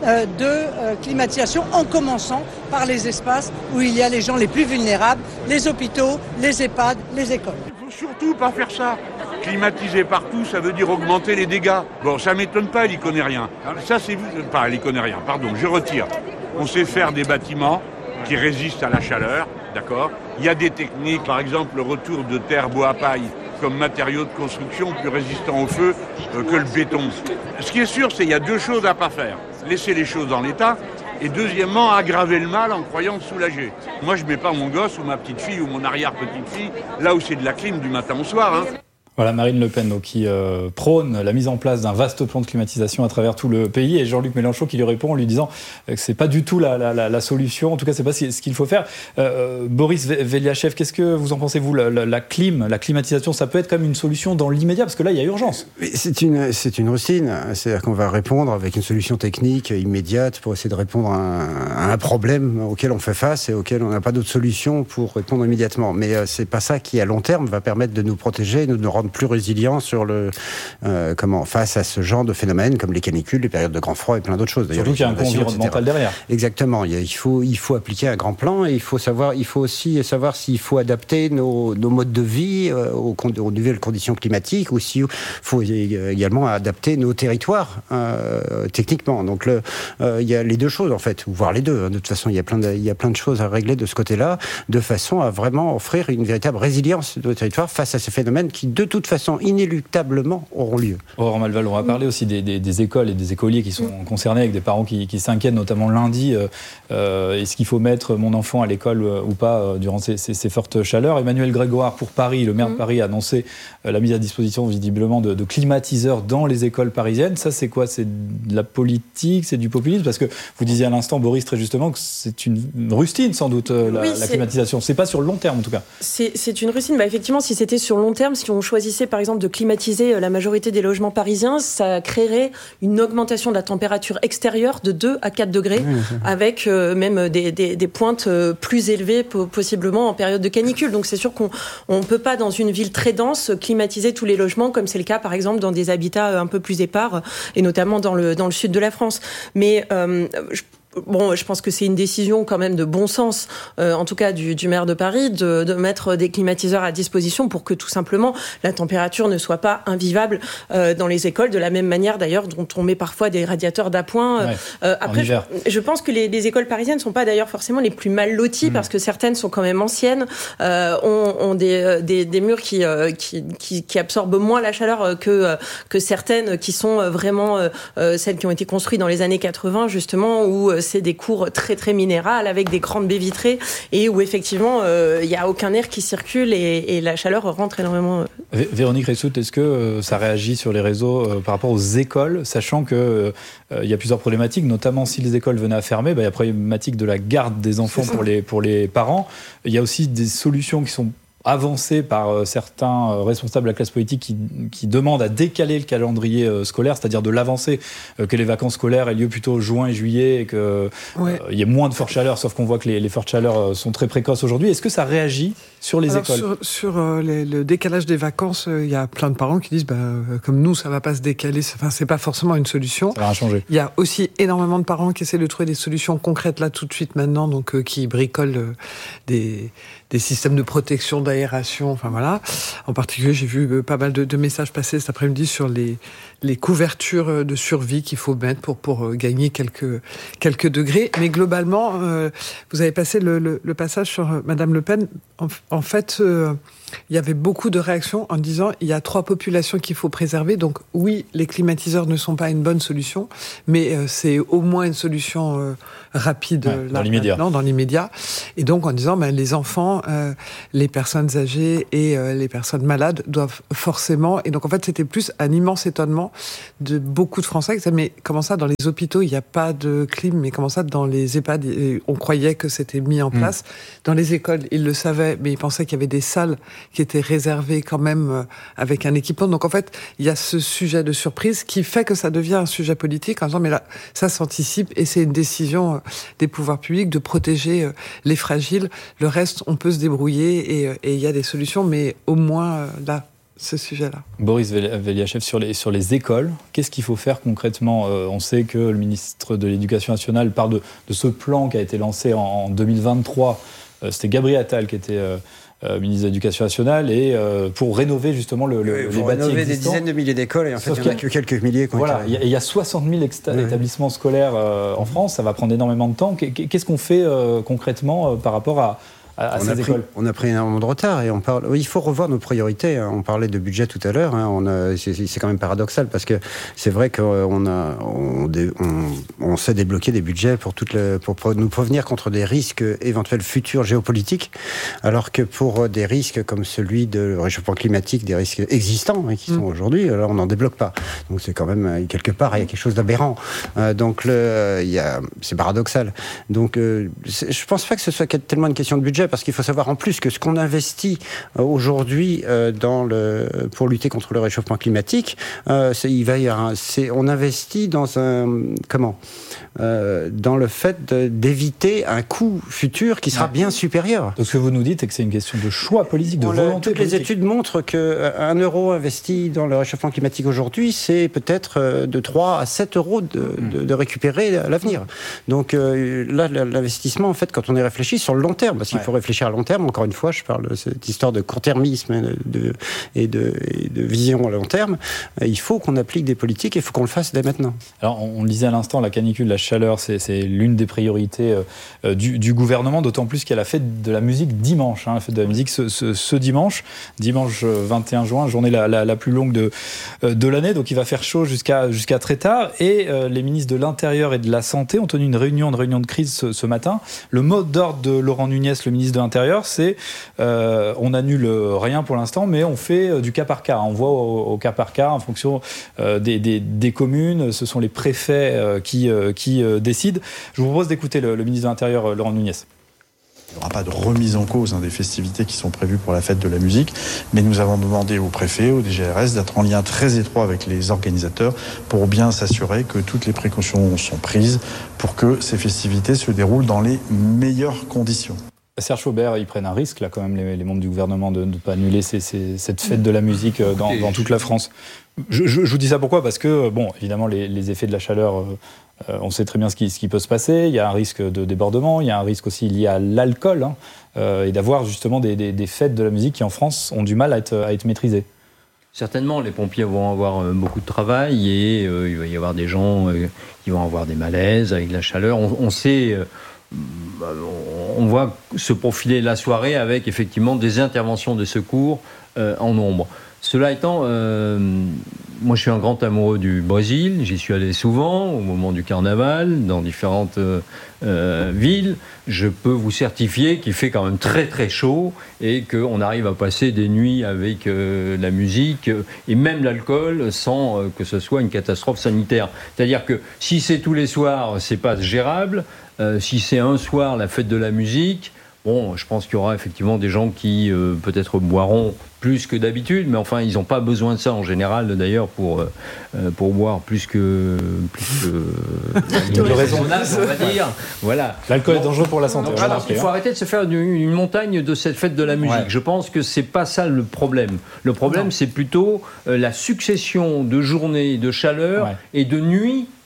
de climatisation, en commençant par les espaces où il y a les gens les plus vulnérables, les hôpitaux, les EHPAD, les écoles. Il faut surtout pas faire ça. Climatiser partout, ça veut dire augmenter les dégâts. Bon, ça m'étonne pas, elle y connaît rien. Ça, c'est pas, elle y connaît rien. Pardon, je retire. On sait faire des bâtiments qui résistent à la chaleur, d'accord ? Il y a des techniques, par exemple le retour de terre, bois, paille, comme matériau de construction plus résistant au feu que le béton. Ce qui est sûr, c'est qu'il y a deux choses à pas faire. Laisser les choses dans l'état, et deuxièmement, aggraver le mal en croyant soulager. Moi, je mets pas mon gosse ou ma petite fille ou mon arrière-petite-fille là où c'est de la clim du matin au soir. Hein. Voilà, Marine Le Pen qui prône la mise en place d'un vaste plan de climatisation à travers tout le pays, et Jean-Luc Mélenchon qui lui répond en lui disant que c'est pas du tout la solution, en tout cas c'est pas ce qu'il faut faire. Boris Veliachev, qu'est-ce que vous en pensez, vous, la climatisation, ça peut être comme une solution dans l'immédiat, parce que là il y a urgence. C'est une rustine, c'est-à-dire qu'on va répondre avec une solution technique immédiate pour essayer de répondre à un problème auquel on fait face et auquel on n'a pas d'autre solution pour répondre immédiatement. Mais c'est pas ça qui à long terme va permettre de nous protéger, de nous rendre plus résilients sur face à ce genre de phénomènes comme les canicules, les périodes de grand froid et plein d'autres choses. Surtout qu'il y a un coût environnemental derrière. Exactement. Il faut appliquer un grand plan, et il faut aussi savoir s'il faut adapter nos modes de vie aux nouvelles conditions climatiques, ou s'il faut également adapter nos territoires techniquement. Donc il y a les deux choses en fait, voire les deux. De toute façon, il y a plein de choses à régler de ce côté-là, de façon à vraiment offrir une véritable résilience de nos territoires face à ces phénomènes qui de toute façon inéluctablement auront lieu. Aurore Malval, on va parler aussi des écoles et des écoliers qui sont concernés, avec des parents qui s'inquiètent, notamment lundi. Est-ce qu'il faut mettre mon enfant à l'école ou pas durant ces fortes chaleurs ? Emmanuel Grégoire, pour Paris, le maire de Paris, a annoncé la mise à disposition visiblement de climatiseurs dans les écoles parisiennes. Ça, c'est quoi ? C'est de la politique ? C'est du populisme ? Parce que vous disiez à l'instant, Boris, très justement, que c'est une rustine sans doute, la climatisation. C'est pas sur le long terme en tout cas. C'est une rustine. Effectivement, si c'était sur le long terme, si on choisissait par exemple de climatiser la majorité des logements parisiens, ça créerait une augmentation de la température extérieure de 2 à 4 degrés, avec même des pointes plus élevées possiblement en période de canicule. Donc c'est sûr qu'on ne peut pas, dans une ville très dense, climatiser tous les logements, comme c'est le cas par exemple dans des habitats un peu plus épars, et notamment dans le sud de la France. Mais je pense que c'est une décision quand même de bon sens, en tout cas du maire de Paris, de mettre des climatiseurs à disposition pour que tout simplement la température ne soit pas invivable dans les écoles, de la même manière d'ailleurs dont on met parfois des radiateurs d'appoint. Après, je pense que les écoles parisiennes ne sont pas d'ailleurs forcément les plus mal loties, parce que certaines sont quand même anciennes, ont des murs qui absorbent moins la chaleur que certaines qui sont vraiment celles qui ont été construites dans les années 80 justement, où c'est des cours très très minérales avec des grandes baies vitrées, et où effectivement il n'y a aucun air qui circule et la chaleur rentre énormément. Véronique Ressout, est-ce que ça réagit sur les réseaux par rapport aux écoles, sachant que il y a plusieurs problématiques, notamment si les écoles venaient à fermer, il y a la problématique de la garde des enfants pour les parents. Il y a aussi des solutions qui sont avancé par certains responsables de la classe politique qui demandent à décaler le calendrier scolaire, c'est-à-dire de l'avancer, que les vacances scolaires aient lieu plutôt juin et juillet, et qu'il y ait moins de fortes chaleurs, sauf qu'on voit que les fortes chaleurs sont très précoces aujourd'hui. Est-ce que ça réagit sur les écoles ? Sur le décalage des vacances, il y a plein de parents qui disent comme nous, ça ne va pas se décaler, c'est pas forcément une solution. Ça va rien changer. Il y a aussi énormément de parents qui essaient de trouver des solutions concrètes là tout de suite maintenant, donc qui bricolent des des systèmes de protection, d'aération, enfin voilà. En particulier, j'ai vu pas mal de messages passer cet après-midi sur les couvertures de survie qu'il faut mettre pour gagner quelques degrés. Mais globalement, vous avez passé le passage sur Madame Le Pen. En fait, il y avait beaucoup de réactions en disant il y a 3 populations qu'il faut préserver. Donc oui, les climatiseurs ne sont pas une bonne solution, mais c'est au moins une solution rapide dans l'immédiat. Et donc en disant les enfants, les personnes âgées et les personnes malades doivent forcément. Et donc en fait c'était plus un immense étonnement de beaucoup de Français qui disaient mais comment ça dans les hôpitaux il n'y a pas de clim, mais comment ça dans les EHPAD on croyait que c'était mis en place. Dans les écoles ils le savaient, mais ils pensaient qu'il y avait des salles qui étaient réservées quand même avec un équipement. Donc en fait il y a ce sujet de surprise qui fait que ça devient un sujet politique en disant mais là ça s'anticipe et c'est une décision des pouvoirs publics de protéger les fragiles. Le reste on peut se débrouiller et il y a des solutions, mais au moins là ce sujet-là. Boris Veliachev, sur les écoles, qu'est-ce qu'il faut faire concrètement ? On sait que le ministre de l'Éducation nationale parle de ce plan qui a été lancé en 2023. C'était Gabriel Attal qui était ministre de l'Éducation nationale et pour rénover justement les bâtis existants. Rénover des dizaines de milliers d'écoles et en fait il n'y en a que quelques milliers. Il y a 60 000 établissements scolaires en France, ça va prendre énormément de temps. Qu'est-ce qu'on fait concrètement par rapport à ces écoles ? On a pris énormément de retard et il faut revoir nos priorités. On parlait de budget tout à l'heure. C'est quand même paradoxal parce que c'est vrai qu'on sait débloquer des budgets pour nous prévenir contre des risques éventuels futurs géopolitiques, alors que pour des risques comme celui de réchauffement climatique, des risques existants qui sont aujourd'hui, alors on n'en débloque pas. Donc c'est quand même quelque part il y a quelque chose d'aberrant. C'est paradoxal. Donc je pense pas que ce soit tellement une question de budget. Parce qu'il faut savoir en plus que ce qu'on investit aujourd'hui pour lutter contre le réchauffement climatique, on investit dans le fait d'éviter un coût futur qui sera bien supérieur. Donc ce que vous nous dites, c'est que c'est une question de choix politique, de volonté politique. Les études montrent qu'un euro investi dans le réchauffement climatique aujourd'hui, c'est peut-être de 3 à 7 euros de récupérer à l'avenir. Donc là, l'investissement, en fait, quand on y réfléchit sur le long terme, parce qu'il faut réfléchir à long terme, encore une fois, je parle de cette histoire de court-termisme et de vision à long terme, il faut qu'on applique des politiques et il faut qu'on le fasse dès maintenant. Alors, on le disait à l'instant, la canicule, la chaleur, c'est l'une des priorités du gouvernement, d'autant plus qu'il y a la fête de la musique dimanche. La fête de la musique ce dimanche 21 juin, journée la plus longue de l'année, donc il va faire chaud jusqu'à très tard. Et les ministres de l'Intérieur et de la Santé ont tenu une réunion de crise ce matin. Le mot d'ordre de Laurent Nunez, le ministre de l'Intérieur, c'est on annule rien pour l'instant, mais on fait du cas par cas. On voit au cas par cas en fonction des communes. Ce sont les préfets qui décident. Je vous propose d'écouter le ministre de l'Intérieur, Laurent Nunez. Il n'y aura pas de remise en cause des festivités qui sont prévues pour la fête de la musique, mais nous avons demandé au préfet, au DGRS, d'être en lien très étroit avec les organisateurs pour bien s'assurer que toutes les précautions sont prises pour que ces festivités se déroulent dans les meilleures conditions. Serge Faubert, ils prennent un risque, là, quand même, les membres du gouvernement, de ne pas annuler cette fête de la musique dans toute la France. Je vous dis ça pourquoi ? Parce que, évidemment, les effets de la chaleur, on sait très bien ce qui peut se passer. Il y a un risque de débordement, il y a un risque aussi lié à l'alcool, et d'avoir justement des fêtes de la musique qui, en France, ont du mal à être maîtrisées. Certainement, les pompiers vont avoir beaucoup de travail et il va y avoir des gens qui vont avoir des malaises avec la chaleur. On sait... on voit se profiler la soirée avec effectivement des interventions de secours en nombre. Cela étant, moi je suis un grand amoureux du Brésil, j'y suis allé souvent au moment du carnaval, dans différentes villes. Je peux vous certifier qu'il fait quand même très très chaud et qu'on arrive à passer des nuits avec la musique et même l'alcool sans que ce soit une catastrophe sanitaire. C'est-à-dire que si c'est tous les soirs, c'est pas gérable. Si c'est un soir la fête de la musique, je pense qu'il y aura effectivement des gens qui peut-être boiront plus que d'habitude, mais enfin ils n'ont pas besoin de ça en général d'ailleurs pour boire plus que raisonnable, on va dire. Voilà. L'alcool est dangereux pour la santé. Il faut arrêter de se faire une montagne de cette fête de la musique. Je pense que c'est pas ça le problème. Le problème c'est plutôt la succession de journées de chaleur et de nuits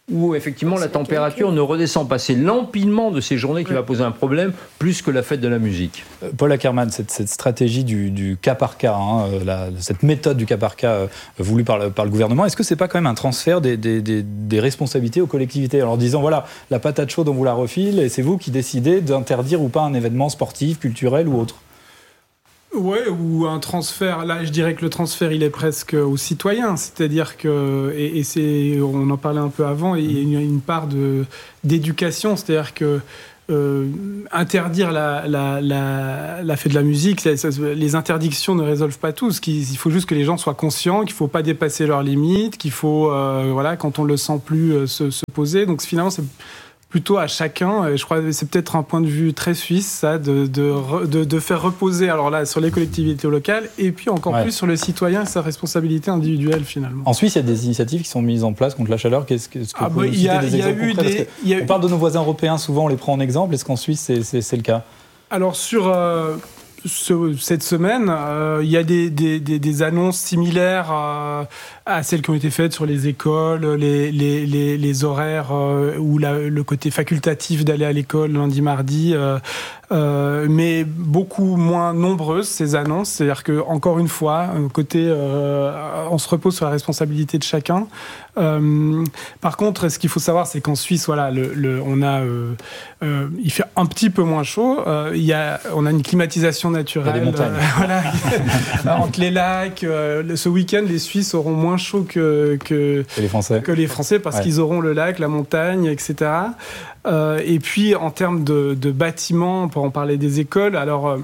où effectivement la température ne redescend pas. C'est l'empilement de ces journées qui va poser un problème, plus que la fête de la musique. Paul Ackermann, cette stratégie du cas par cas, cette méthode du cas par cas voulue par le gouvernement, est-ce que c'est pas quand même un transfert des responsabilités aux collectivités, en leur disant voilà, la patate chaude on vous la refile et c'est vous qui décidez d'interdire ou pas un événement sportif, culturel ou autre? Ouais, ou un transfert. Là, je dirais que le transfert, il est presque aux citoyens. C'est-à-dire que, on en parlait un peu avant, il y a une part d'éducation. C'est-à-dire que interdire la fête de la musique, les interdictions ne résolvent pas tout. Il faut juste que les gens soient conscients qu'il ne faut pas dépasser leurs limites, qu'il faut, quand on ne le sent plus, se poser. Donc finalement, c'est plutôt à chacun, et je crois que c'est peut-être un point de vue très suisse, ça, de faire reposer, alors là, sur les collectivités locales, et puis encore plus sur le citoyen et sa responsabilité individuelle, finalement. En Suisse, il y a des initiatives qui sont mises en place contre la chaleur. Qu'est-ce que vous pouvez citer des exemples concrets? On parle de nos voisins européens, souvent on les prend en exemple. Est-ce qu'en Suisse, c'est le cas? Alors, sur cette semaine, il y a des annonces similaires à celles qui ont été faites sur les écoles, les horaires ou le côté facultatif d'aller à l'école lundi, mardi, mais beaucoup moins nombreuses ces annonces. C'est-à-dire que encore une fois, côté, on se repose sur la responsabilité de chacun. Par contre, ce qu'il faut savoir, c'est qu'en Suisse, voilà, il fait un petit peu moins chaud. On a une climatisation naturelle. Entre les lacs. Ce week-end, les Suisses auront moins chaud que les Français parce qu'ils auront le lac, la montagne, etc. Et puis, en termes de bâtiments, pour en parler des écoles, alors...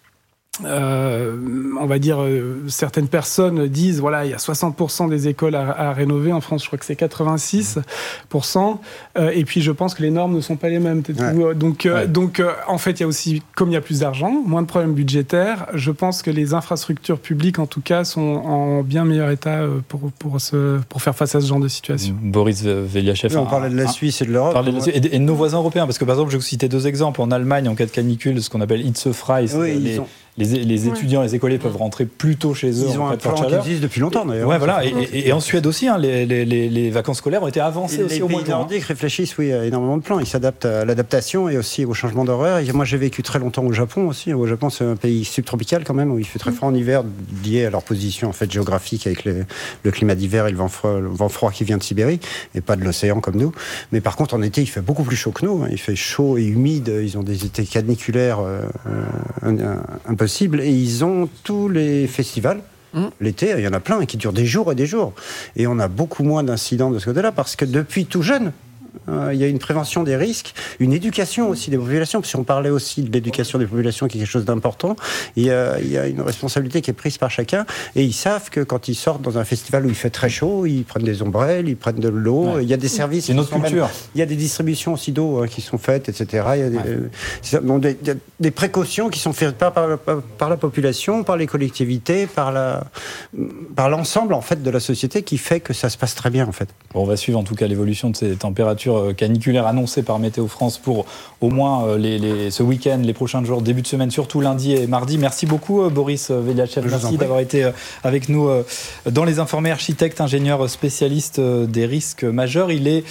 on va dire, certaines personnes disent, voilà, il y a 60% des écoles à rénover. En France, je crois que c'est 86%. Et puis, je pense que les normes ne sont pas les mêmes. Donc, en fait, il y a aussi, comme il y a plus d'argent, moins de problèmes budgétaires, je pense que les infrastructures publiques, en tout cas, sont en bien meilleur état pour faire face à ce genre de situation. Boris Veliachev. On parlait de la Suisse et de l'Europe. Et de nos voisins européens, parce que, par exemple, je vais vous citer 2 exemples. En Allemagne, en cas de canicule, ce qu'on appelle Hitzefrei, les étudiants, les écoliers peuvent rentrer plus tôt chez eux. Ils ont un plan qui existe depuis longtemps d'ailleurs. Ouais, voilà. Et en Suède aussi, les vacances scolaires ont été avancées aussi au mois de juin. Les pays nordiques réfléchissent, il y a énormément de plans. Ils s'adaptent à l'adaptation et aussi au changement d'horaire. Moi, j'ai vécu très longtemps au Japon aussi. Au Japon, c'est un pays subtropical quand même, où il fait très froid en hiver, lié à leur position en fait géographique avec le climat d'hiver et le vent froid qui vient de Sibérie et pas de l'océan comme nous. Mais par contre, en été, il fait beaucoup plus chaud que nous. Il fait chaud et humide. Ils ont des étés caniculaires impossibles et ils ont tous les festivals. L'été, il y en a plein qui durent des jours et des jours. Et on a beaucoup moins d'incidents de ce côté-là parce que depuis tout jeune, il y a une prévention des risques, une éducation aussi des populations, parce qu'on parlait aussi de l'éducation des populations qui est quelque chose d'important. Il y a une responsabilité qui est prise par chacun, et ils savent que quand ils sortent dans un festival où il fait très chaud, ils prennent des ombrelles, ils prennent de l'eau, il y a des services... C'est notre culture. Il y a des distributions aussi d'eau qui sont faites, etc. Il y a des précautions qui sont faites par la population, par les collectivités, par l'ensemble en fait, de la société qui fait que ça se passe très bien en fait. Bon, on va suivre en tout cas l'évolution de ces températures caniculaires annoncées par Météo France pour au moins ce week-end, les prochains jours, début de semaine, surtout lundi et mardi. Merci beaucoup Boris Veliachev, merci d'avoir été avec nous dans Les Informés. Architecte, ingénieur spécialiste des risques majeurs. Il est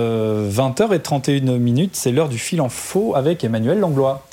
20h31, c'est l'heure du fil en faux avec Emmanuel Langlois.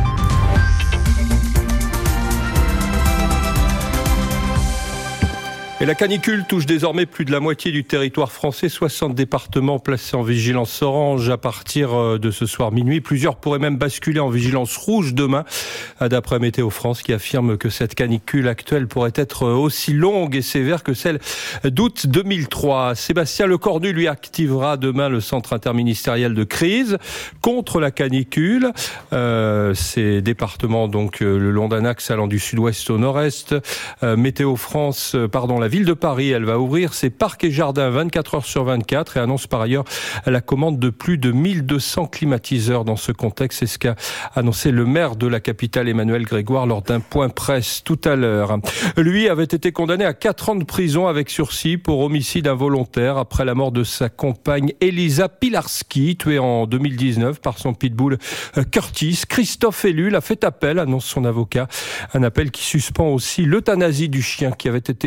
Et la canicule touche désormais plus de la moitié du territoire français, 60 départements placés en vigilance orange à partir de ce soir minuit. Plusieurs pourraient même basculer en vigilance rouge demain, d'après Météo France qui affirme que cette canicule actuelle pourrait être aussi longue et sévère que celle d'août 2003. Sébastien Lecornu, lui, activera demain le centre interministériel de crise contre la canicule. Ces départements, donc, le long d'un axe allant du sud-ouest au nord-est. Météo France, la ville de Paris, elle va ouvrir ses parcs et jardins 24 heures sur 24 et annonce par ailleurs la commande de plus de 1200 climatiseurs dans ce contexte. C'est ce qu'a annoncé le maire de la capitale, Emmanuel Grégoire, lors d'un point presse tout à l'heure. Lui avait été condamné à 4 ans de prison avec sursis pour homicide involontaire après la mort de sa compagne Elisa Pilarski, tuée en 2019 par son pitbull Curtis. Christophe Ellul a fait appel, annonce son avocat. Un appel qui suspend aussi l'euthanasie du chien qui avait été ordonné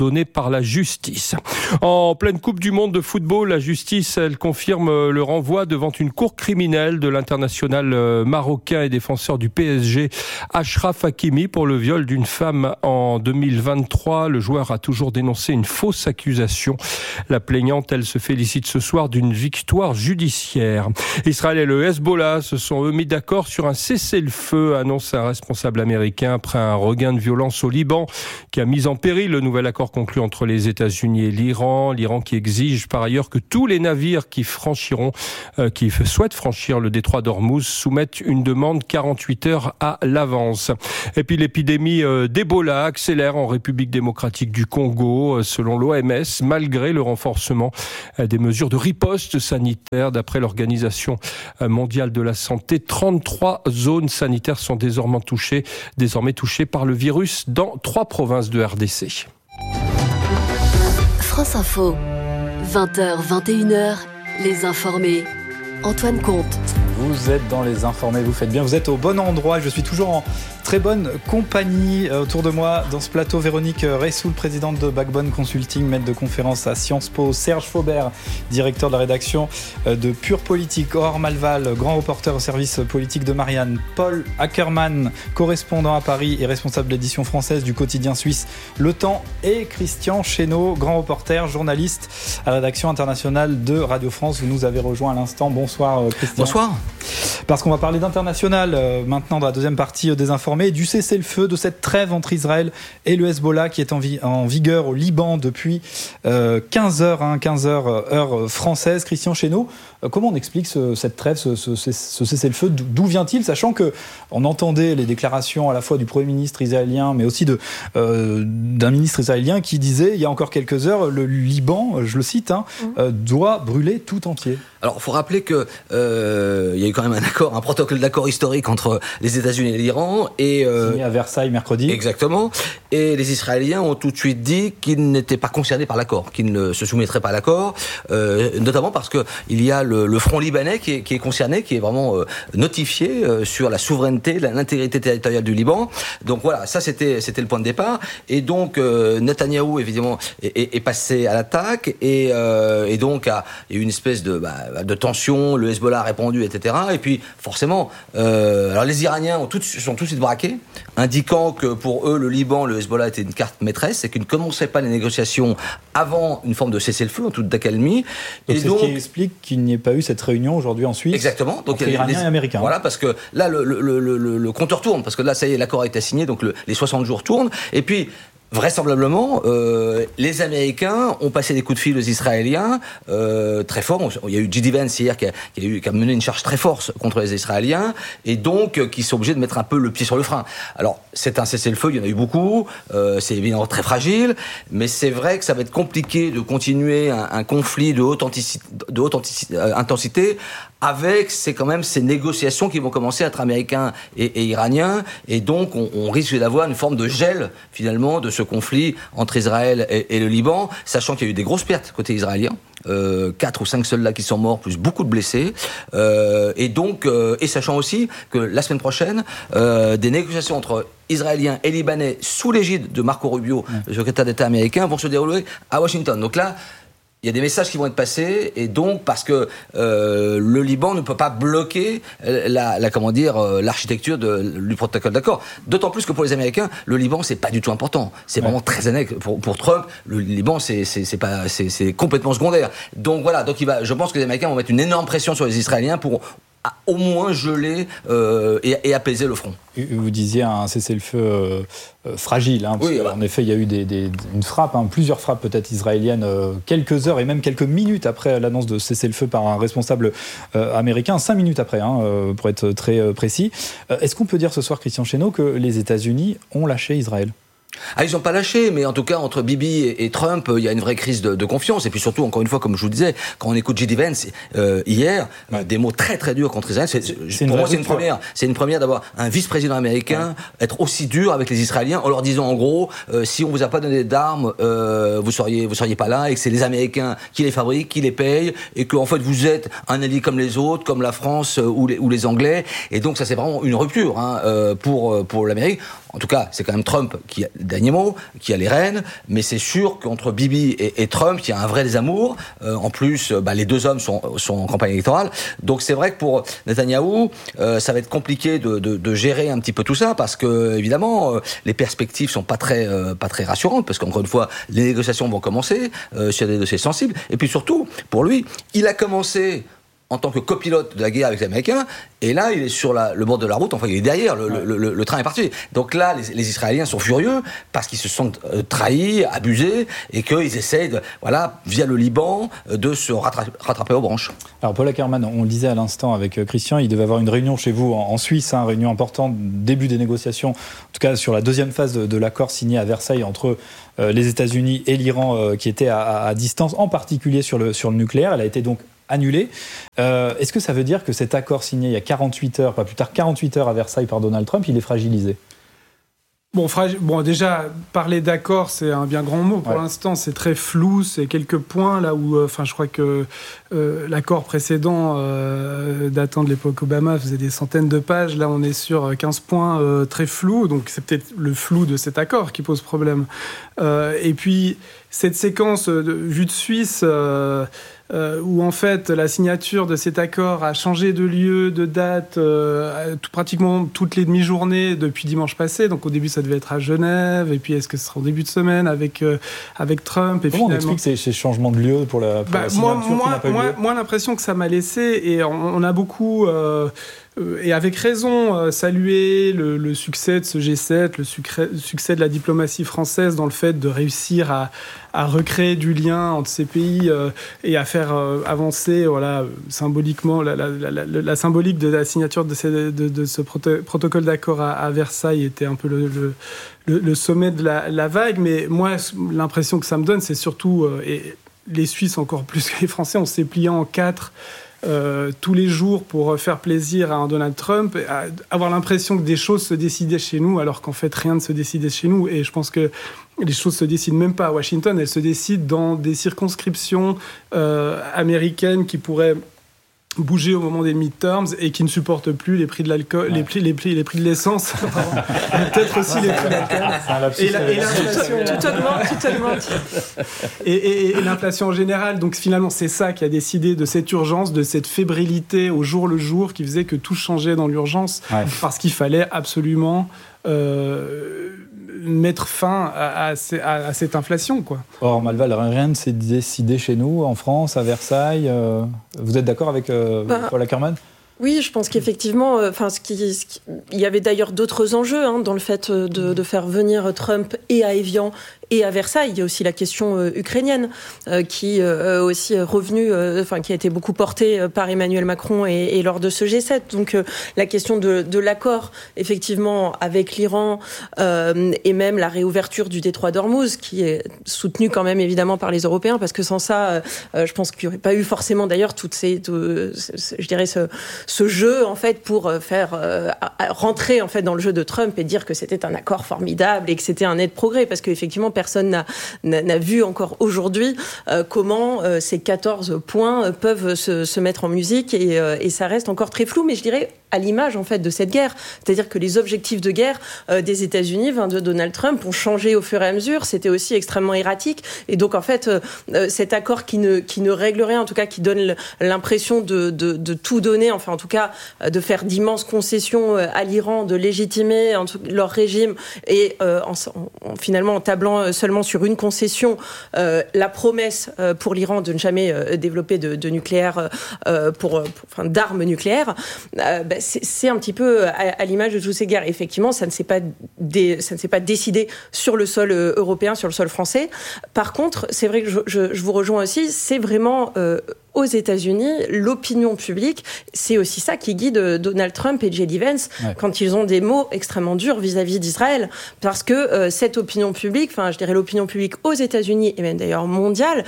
ordonné par la justice. En pleine Coupe du Monde de football, la justice, elle confirme le renvoi devant une cour criminelle de l'international marocain et défenseur du PSG, Achraf Hakimi, pour le viol d'une femme en 2023. Le joueur a toujours dénoncé une fausse accusation. La plaignante, elle, se félicite ce soir d'une victoire judiciaire. Israël et le Hezbollah se sont eux mis d'accord sur un cessez-le-feu, annonce un responsable américain après un regain de violence au Liban qui a mis en péril le nouvel accord conclu entre les États-Unis et l'Iran. L'Iran qui exige par ailleurs que tous les navires qui souhaitent franchir le détroit d'Ormuz soumettent une demande 48 heures à l'avance. Et puis l'épidémie d'Ebola accélère en République démocratique du Congo, selon l'OMS, malgré le renforcement des mesures de riposte sanitaire. D'après l'Organisation mondiale de la santé, 33 zones sanitaires sont désormais touchées par le virus dans 3 provinces de RDC. France Info, 20h, 21h, les informés. Antoine Comte. Vous êtes dans les informés, vous faites bien, vous êtes au bon endroit. Je suis toujours en très bonne compagnie. Autour de moi, dans ce plateau, Véronique Ressoul, présidente de Backbone Consulting, maître de conférence à Sciences Po, Serge Faubert, directeur de la rédaction de Pure Politique, Aurore Malval, grand reporter au service politique de Marianne, Paul Ackermann, correspondant à Paris et responsable de l'édition française du quotidien suisse Le Temps, et Christian Chesneau, grand reporter, journaliste à la rédaction internationale de Radio France. Vous nous avez rejoint à l'instant. Bonsoir Christian. Bonsoir. Parce qu'on va parler d'international maintenant dans la deuxième partie des informés, du cessez-le-feu, de cette trêve entre Israël et le Hezbollah qui est en vigueur au Liban depuis 15 heures heure française. Christian Chesneau, comment on explique cette trêve, ce cessez-le-feu? D'où vient-il, sachant qu'on entendait les déclarations à la fois du Premier ministre israélien, mais aussi d'un ministre israélien qui disait il y a encore quelques heures, le Liban, je le cite, doit brûler tout entier. Alors, il faut rappeler que il y a eu quand même un protocole d'accord historique entre les États-Unis et l'Iran. Signé à Versailles mercredi. Exactement. Et les Israéliens ont tout de suite dit qu'ils n'étaient pas concernés par l'accord, qu'ils ne se soumettraient pas à l'accord, notamment parce que il y a le front libanais qui est concerné, qui est vraiment notifié sur la souveraineté, l'intégrité territoriale du Liban. Donc voilà, ça c'était le point de départ. Et donc Netanyahou évidemment est passé à l'attaque et donc il y a eu une espèce de tension. Le Hezbollah a répondu, etc. Et puis forcément, alors les Iraniens sont tout de suite braqués, indiquant que pour eux le Liban, le Hezbollah était une carte maîtresse et qu'ils ne commenceraient pas les négociations avant une forme de cessez-le-feu, en toute accalmie. Donc c'est ce qui explique qu'il n'y ait pas eu cette réunion aujourd'hui en Suisse. Exactement. Donc entre Iraniens et Américains. Voilà, parce que là le compteur tourne, parce que là ça y est, l'accord a été signé, donc les 60 jours tournent. Et puis vraisemblablement, les Américains ont passé des coups de fil aux Israéliens très forts. Il y a eu J.D. Vance hier qui a mené une charge très forte contre les Israéliens et donc qui sont obligés de mettre un peu le pied sur le frein. Alors, c'est un cessez-le-feu, il y en a eu beaucoup, c'est évidemment très fragile, mais c'est vrai que ça va être compliqué de continuer un conflit de haute intensité avec quand même ces négociations qui vont commencer entre Américains et Iraniens, et donc on risque d'avoir une forme de gel finalement de ce conflit entre Israël et le Liban, sachant qu'il y a eu des grosses pertes côté israélien. 4 ou 5 soldats qui sont morts, plus beaucoup de blessés, et sachant aussi que la semaine prochaine, des négociations entre Israéliens et Libanais sous l'égide de Marco Rubio, le secrétaire d'État américain, vont se dérouler à Washington. Donc là, il y a des messages qui vont être passés, et donc parce que le Liban ne peut pas bloquer l'architecture du protocole d'accord. D'autant plus que pour les Américains, le Liban c'est pas du tout important. C'est vraiment très annexe. Pour Trump, le Liban c'est complètement secondaire. Donc voilà. Donc je pense que les Américains vont mettre une énorme pression sur les Israéliens pour au moins geler et apaiser le front. Vous disiez un cessez-le-feu fragile, parce qu'en effet il y a eu une frappe, plusieurs frappes peut-être israéliennes, quelques heures et même quelques minutes après l'annonce de cessez-le-feu par un responsable américain, 5 minutes après, pour être très précis. Est-ce qu'on peut dire ce soir, Christian Chesneau, que les États-Unis ont lâché Israël ? Ils n'ont pas lâché, mais en tout cas, entre Bibi et Trump, il y a une vraie crise de confiance. Et puis surtout, encore une fois, comme je vous disais, quand on écoute J.D. Vance hier, des mots très très durs contre Israël, pour moi, c'est une première. C'est une première d'avoir un vice-président américain être aussi dur avec les Israéliens en leur disant, en gros, si on vous a pas donné d'armes, vous seriez pas là, et que c'est les Américains qui les fabriquent, qui les payent, et que en fait vous êtes un allié comme les autres, comme la France ou les Anglais. Et donc ça, c'est vraiment une rupture pour l'Amérique. en tout cas, c'est quand même Trump qui a le dernier mot, qui a les rênes, mais c'est sûr qu'entre Bibi et Trump, il y a un vrai désamour. En plus, les deux hommes sont en campagne électorale. Donc c'est vrai que pour Netanyahou, ça va être compliqué de gérer un petit peu tout ça, parce que évidemment, les perspectives sont pas très rassurantes, parce qu'encore une fois, les négociations vont commencer sur des dossiers sensibles. Et puis surtout, pour lui, il a commencé en tant que copilote de la guerre avec les Américains, et là, il est sur le bord de la route, enfin, il est derrière, le train est parti. Donc là, les Israéliens sont furieux, parce qu'ils se sentent trahis, abusés, et qu'ils essayent, via le Liban, de se rattraper aux branches. Alors, Paul Ackerman, on le disait à l'instant avec Christian, il devait avoir une réunion chez vous en Suisse, réunion importante, début des négociations, en tout cas sur la deuxième phase de l'accord signé à Versailles entre les États-Unis et l'Iran, qui était à distance, en particulier sur le nucléaire. Elle a été donc annulé. Est-ce que ça veut dire que cet accord signé il y a 48 heures, pas plus tard 48 heures à Versailles par Donald Trump, il est fragilisé ? Bon, déjà, parler d'accord, c'est un bien grand mot. Pour l'instant, c'est très flou. C'est quelques points là où, je crois que l'accord précédent, datant de l'époque Obama, faisait des centaines de pages. Là, on est sur 15 points très flous. Donc, c'est peut-être le flou de cet accord qui pose problème. Et puis, cette séquence vue de Suisse, où en fait la signature de cet accord a changé de lieu, de date, pratiquement toutes les demi-journées depuis dimanche passé. Donc au début ça devait être à Genève, et puis est-ce que ce sera au début de semaine avec Trump, et comment on explique ces changements de lieu pour la signature qui n'a pas eu lieu ? Moi l'impression que ça m'a laissé, et on a beaucoup et avec raison salué le succès de ce G7, le succès de la diplomatie française dans le fait de réussir à recréer du lien entre ces pays et à faire avancer symboliquement la symbolique de la signature de ce protocole d'accord à Versailles était un peu le sommet de la vague. Mais moi, l'impression que ça me donne, c'est surtout, et les Suisses encore plus que les Français, on s'est plié en quatre tous les jours pour faire plaisir à un Donald Trump, avoir l'impression que des choses se décidaient chez nous, alors qu'en fait rien ne se décidait chez nous. Et je pense que les choses se décident même pas à Washington, elles se décident dans des circonscriptions américaines qui pourraient bouger au moment des midterms et qui ne supportent plus les prix de l'alcool, les prix de l'essence, peut-être aussi les prix de l'alcool. Et l'inflation. Tout augmente. Et l'inflation en général. Donc finalement, c'est ça qui a décidé de cette urgence, de cette fébrilité au jour le jour qui faisait que tout changeait dans l'urgence, parce qu'il fallait absolument mettre fin à cette inflation, quoi. Or, Malval, rien ne s'est décidé chez nous, en France, à Versailles. Vous êtes d'accord avec Paul Ackerman ? Oui, je pense qu'effectivement, il y avait d'ailleurs d'autres enjeux dans le fait de faire venir Trump et à Évian et à Versailles. Il y a aussi la question ukrainienne qui aussi est revenue, qui a été beaucoup portée par Emmanuel Macron et lors de ce G7. Donc la question de l'accord, effectivement, avec l'Iran et même la réouverture du détroit d'Ormuz, qui est soutenue quand même évidemment par les Européens, parce que sans ça, je pense qu'il n'y aurait pas eu forcément d'ailleurs ce jeu en fait pour faire rentrer en fait dans le jeu de Trump et dire que c'était un accord formidable et que c'était un net progrès, parce qu'effectivement personne n'a vu encore aujourd'hui comment ces 14 points peuvent se mettre en musique, et ça reste encore très flou, mais je dirais à l'image en fait de cette guerre, c'est-à-dire que les objectifs de guerre des États-Unis, de Donald Trump, ont changé au fur et à mesure. C'était aussi extrêmement erratique, et donc en fait cet accord qui ne règle rien, en tout cas qui donne l'impression de tout donner, enfin en tout cas de faire d'immenses concessions à l'Iran, de légitimer leur régime, et finalement en tablant seulement sur une concession, la promesse pour l'Iran de ne jamais développer de nucléaire, d'armes nucléaires. C'est un petit peu à l'image de toutes ces guerres. Effectivement, ça ne s'est pas décidé sur le sol européen, sur le sol français. Par contre, c'est vrai que je vous rejoins aussi, c'est vraiment aux États-Unis, l'opinion publique, c'est aussi ça qui guide Donald Trump et J.D. Vance quand ils ont des mots extrêmement durs vis-à-vis d'Israël, parce que cette opinion publique, je dirais l'opinion publique aux États-Unis et même d'ailleurs mondiale,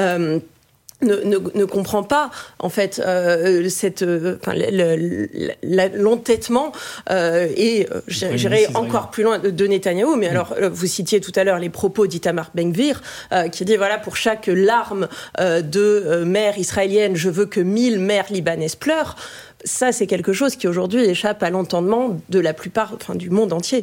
ne comprend pas en fait l'entêtement et j'irai encore plus loin de Netanyahou. Mais alors vous citiez tout à l'heure les propos d'Itamar Ben-Gvir qui dit pour chaque larme de mère israélienne, je veux que 1000 mères libanaises pleurent. Ça, c'est quelque chose qui aujourd'hui échappe à l'entendement de la plupart du monde entier.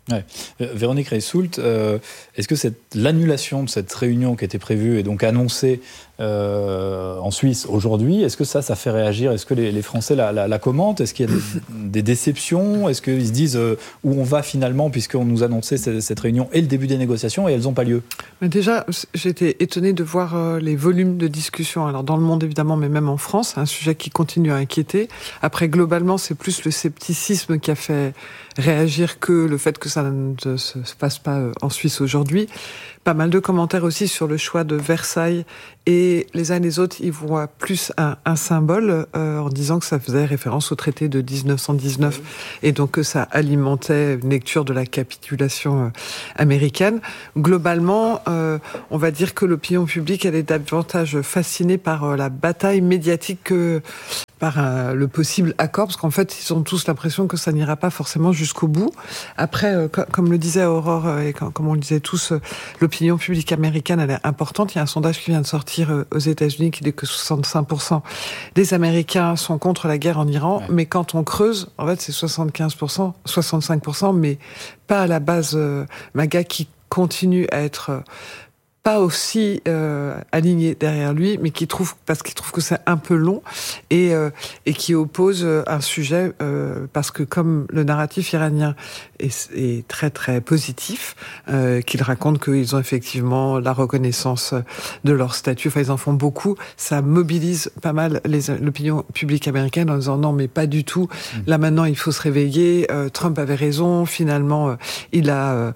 Ouais. Véronique Reissoult, est-ce que l'annulation de cette réunion qui était prévue et donc annoncée en Suisse aujourd'hui, est-ce que ça fait réagir? Est-ce que les Français la commentent? Est-ce qu'il y a des déceptions? Est-ce qu'ils se disent où on va finalement, puisqu'on nous annonçait cette réunion et le début des négociations et elles n'ont pas lieu? Mais déjà, j'étais étonnée de voir les volumes de discussion. Alors dans le monde évidemment, mais même en France, c'est un sujet qui continue à inquiéter. Après, globalement, c'est plus le scepticisme qui a fait réagir que le fait que ça ne se passe pas en Suisse aujourd'hui. Pas mal de commentaires aussi sur le choix de Versailles, et les uns et les autres, ils voient plus un symbole en disant que ça faisait référence au traité de 1919 et donc que ça alimentait une lecture de la capitulation américaine. Globalement, on va dire que l'opinion publique, elle est davantage fascinée par la bataille médiatique que par le possible accord, parce qu'en fait, ils ont tous l'impression que ça n'ira pas forcément jusqu'au bout. Après, comme le disait Aurore, et comme on le disait tous, l'opinion publique américaine, elle est importante. Il y a un sondage qui vient de sortir aux États-Unis qui dit que 65% des Américains sont contre la guerre en Iran, mais quand on creuse, en fait, c'est 75%, 65%, mais pas à la base MAGA qui continue à être pas aussi aligné derrière lui, mais parce qu'il trouve que c'est un peu long et qui oppose un sujet parce que comme le narratif iranien est très très positif, qu'il raconte qu'ils ont effectivement la reconnaissance de leur statut, enfin ils en font beaucoup, ça mobilise pas mal l'opinion publique américaine en disant non mais pas du tout, là maintenant il faut se réveiller, Trump avait raison, finalement il a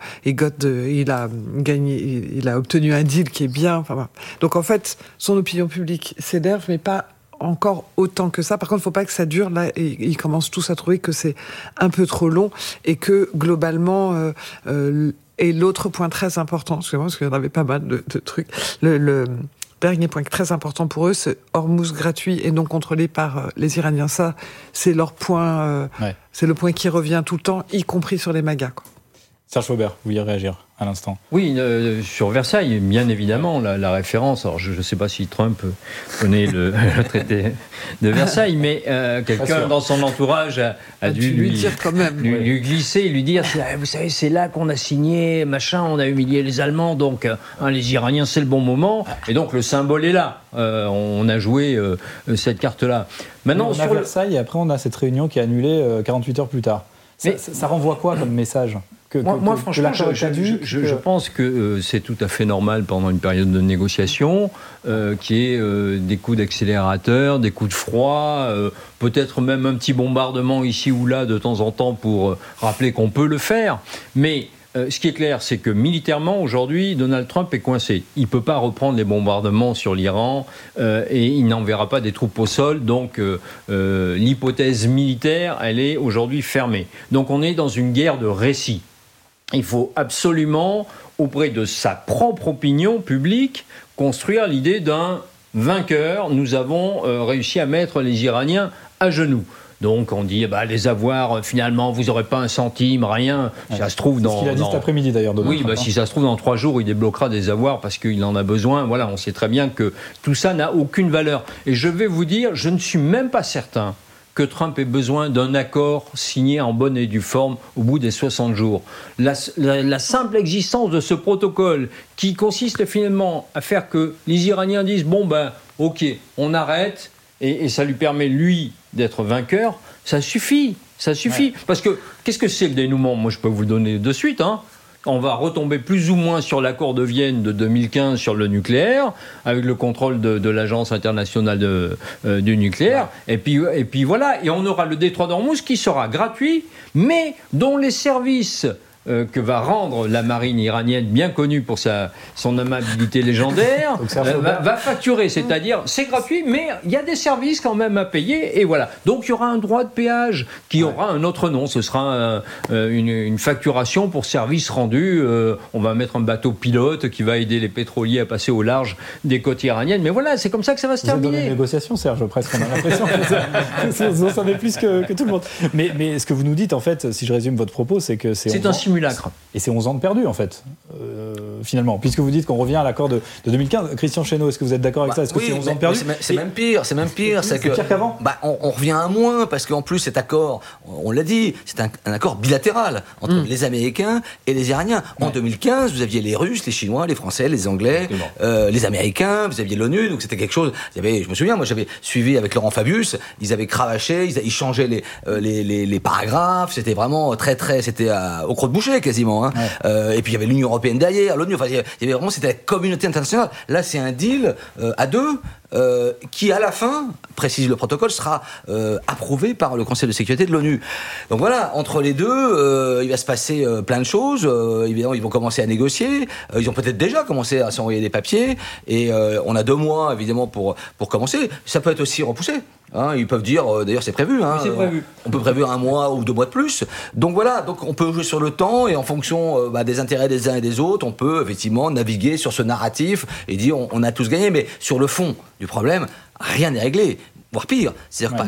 gagné, il a obtenu un deal qui est bien. Enfin, voilà. Donc en fait, son opinion publique s'énerve, mais pas encore autant que ça. Par contre, il ne faut pas que ça dure. Là, ils commencent tous à trouver que c'est un peu trop long et que globalement, et l'autre point très important, excusez-moi, parce qu'il y en avait pas mal de trucs, le dernier point très important pour eux, c'est Hormuz gratuit et non contrôlé par les Iraniens. Ça, c'est leur point, c'est le point qui revient tout le temps, y compris sur les MAGA, quoi. Serge Faubert, vous vouliez réagir à l'instant? Oui, sur Versailles, bien évidemment, la référence. Alors, je ne sais pas si Trump connaît le traité de Versailles, mais quelqu'un dans son entourage a dû lui dire quand même, lui glisser, lui dire vous savez, c'est là qu'on a signé, machin, on a humilié les Allemands, donc les Iraniens, c'est le bon moment. Et donc, le symbole est là. On a joué cette carte-là. Maintenant, on a Versailles, et après, on a cette réunion qui est annulée 48 heures plus tard. Ça renvoie quoi comme message? Moi, franchement, je pense que c'est tout à fait normal pendant une période de négociation qu'il y ait des coups d'accélérateur, des coups de froid, peut-être même un petit bombardement ici ou là de temps en temps pour rappeler qu'on peut le faire. Mais ce qui est clair, c'est que militairement, aujourd'hui, Donald Trump est coincé. Il ne peut pas reprendre les bombardements sur l'Iran et il n'enverra pas des troupes au sol. Donc, l'hypothèse militaire, elle est aujourd'hui fermée. Donc, on est dans une guerre de récit. Il faut absolument, auprès de sa propre opinion publique, construire l'idée d'un vainqueur. Nous avons réussi à mettre les Iraniens à genoux. Donc on dit les avoirs, finalement, vous n'aurez pas un centime, rien. Ouais. Ça se trouve dans. C'est ce qu'il a dit cet après-midi d'ailleurs. Oui, si ça se trouve dans 3 jours, il débloquera des avoirs parce qu'il en a besoin. Voilà, on sait très bien que tout ça n'a aucune valeur. Et je vais vous dire, je ne suis même pas certain que Trump ait besoin d'un accord signé en bonne et due forme au bout des 60 jours. La simple existence de ce protocole qui consiste finalement à faire que les Iraniens disent ok, on arrête et ça lui permet lui d'être vainqueur, ça suffit. Ouais. Parce que qu'est-ce que c'est le dénouement? Moi, je peux vous le donner de suite. On va retomber plus ou moins sur l'accord de Vienne de 2015 sur le nucléaire, avec le contrôle de l'Agence internationale du nucléaire. Ouais. Et puis voilà, et on aura le détroit d'Ormuz qui sera gratuit, mais dont les services que va rendre la marine iranienne, bien connue pour son amabilité légendaire, va facturer. C'est-à-dire, c'est gratuit, mais il y a des services quand même à payer, et voilà. Donc, il y aura un droit de péage qui aura un autre nom. Ce sera une facturation pour service rendu. On va mettre un bateau pilote qui va aider les pétroliers à passer au large des côtes iraniennes. Mais voilà, c'est comme ça que ça va se terminer. Vous êtes dans les négociations, Serge, presque. On a l'impression que vous en savez plus que tout le monde. Mais ce que vous nous dites, en fait, si je résume votre propos, c'est que c'est un simulacre. Et c'est 11 ans de perdu, en fait. finalement, puisque vous dites qu'on revient à l'accord de 2015. Christian Chesneau, est-ce que vous êtes d'accord avec ça? Est-ce que c'est 11 ans de perdu? C'est même pire. C'est pire qu'avant. On revient à moins, parce qu'en plus, cet accord, on l'a dit, c'est un accord bilatéral entre les Américains et les Iraniens. En 2015, vous aviez les Russes, les Chinois, les Français, les Anglais, les Américains, vous aviez l'ONU, donc c'était quelque chose. Je me souviens, moi j'avais suivi avec Laurent Fabius, ils avaient cravaché, ils changeaient les paragraphes, c'était vraiment c'était au croc-de-boucher quasiment. Hein. Ouais. Et puis il y avait l'Union européenne derrière, l'ONU, enfin il y avait vraiment, c'était la communauté internationale. Là c'est un deal à deux. Qui à la fin, précise le protocole, sera approuvé par le Conseil de sécurité de l'ONU. Donc voilà, entre les deux, il va se passer plein de choses. Évidemment, ils vont commencer à négocier. Ils ont peut-être déjà commencé à s'envoyer des papiers. Et on a 2 mois, évidemment, pour commencer. Ça peut être aussi repoussé. Hein, ils peuvent dire, d'ailleurs c'est prévu, hein, c'est prévu. On peut prévoir 1 mois ou 2 mois de plus. Donc voilà, donc on peut jouer sur le temps et en fonction des intérêts des uns et des autres, on peut effectivement naviguer sur ce narratif et dire on a tous gagné. Mais sur le fond du problème, rien n'est réglé. Voire pire. C'est-à-dire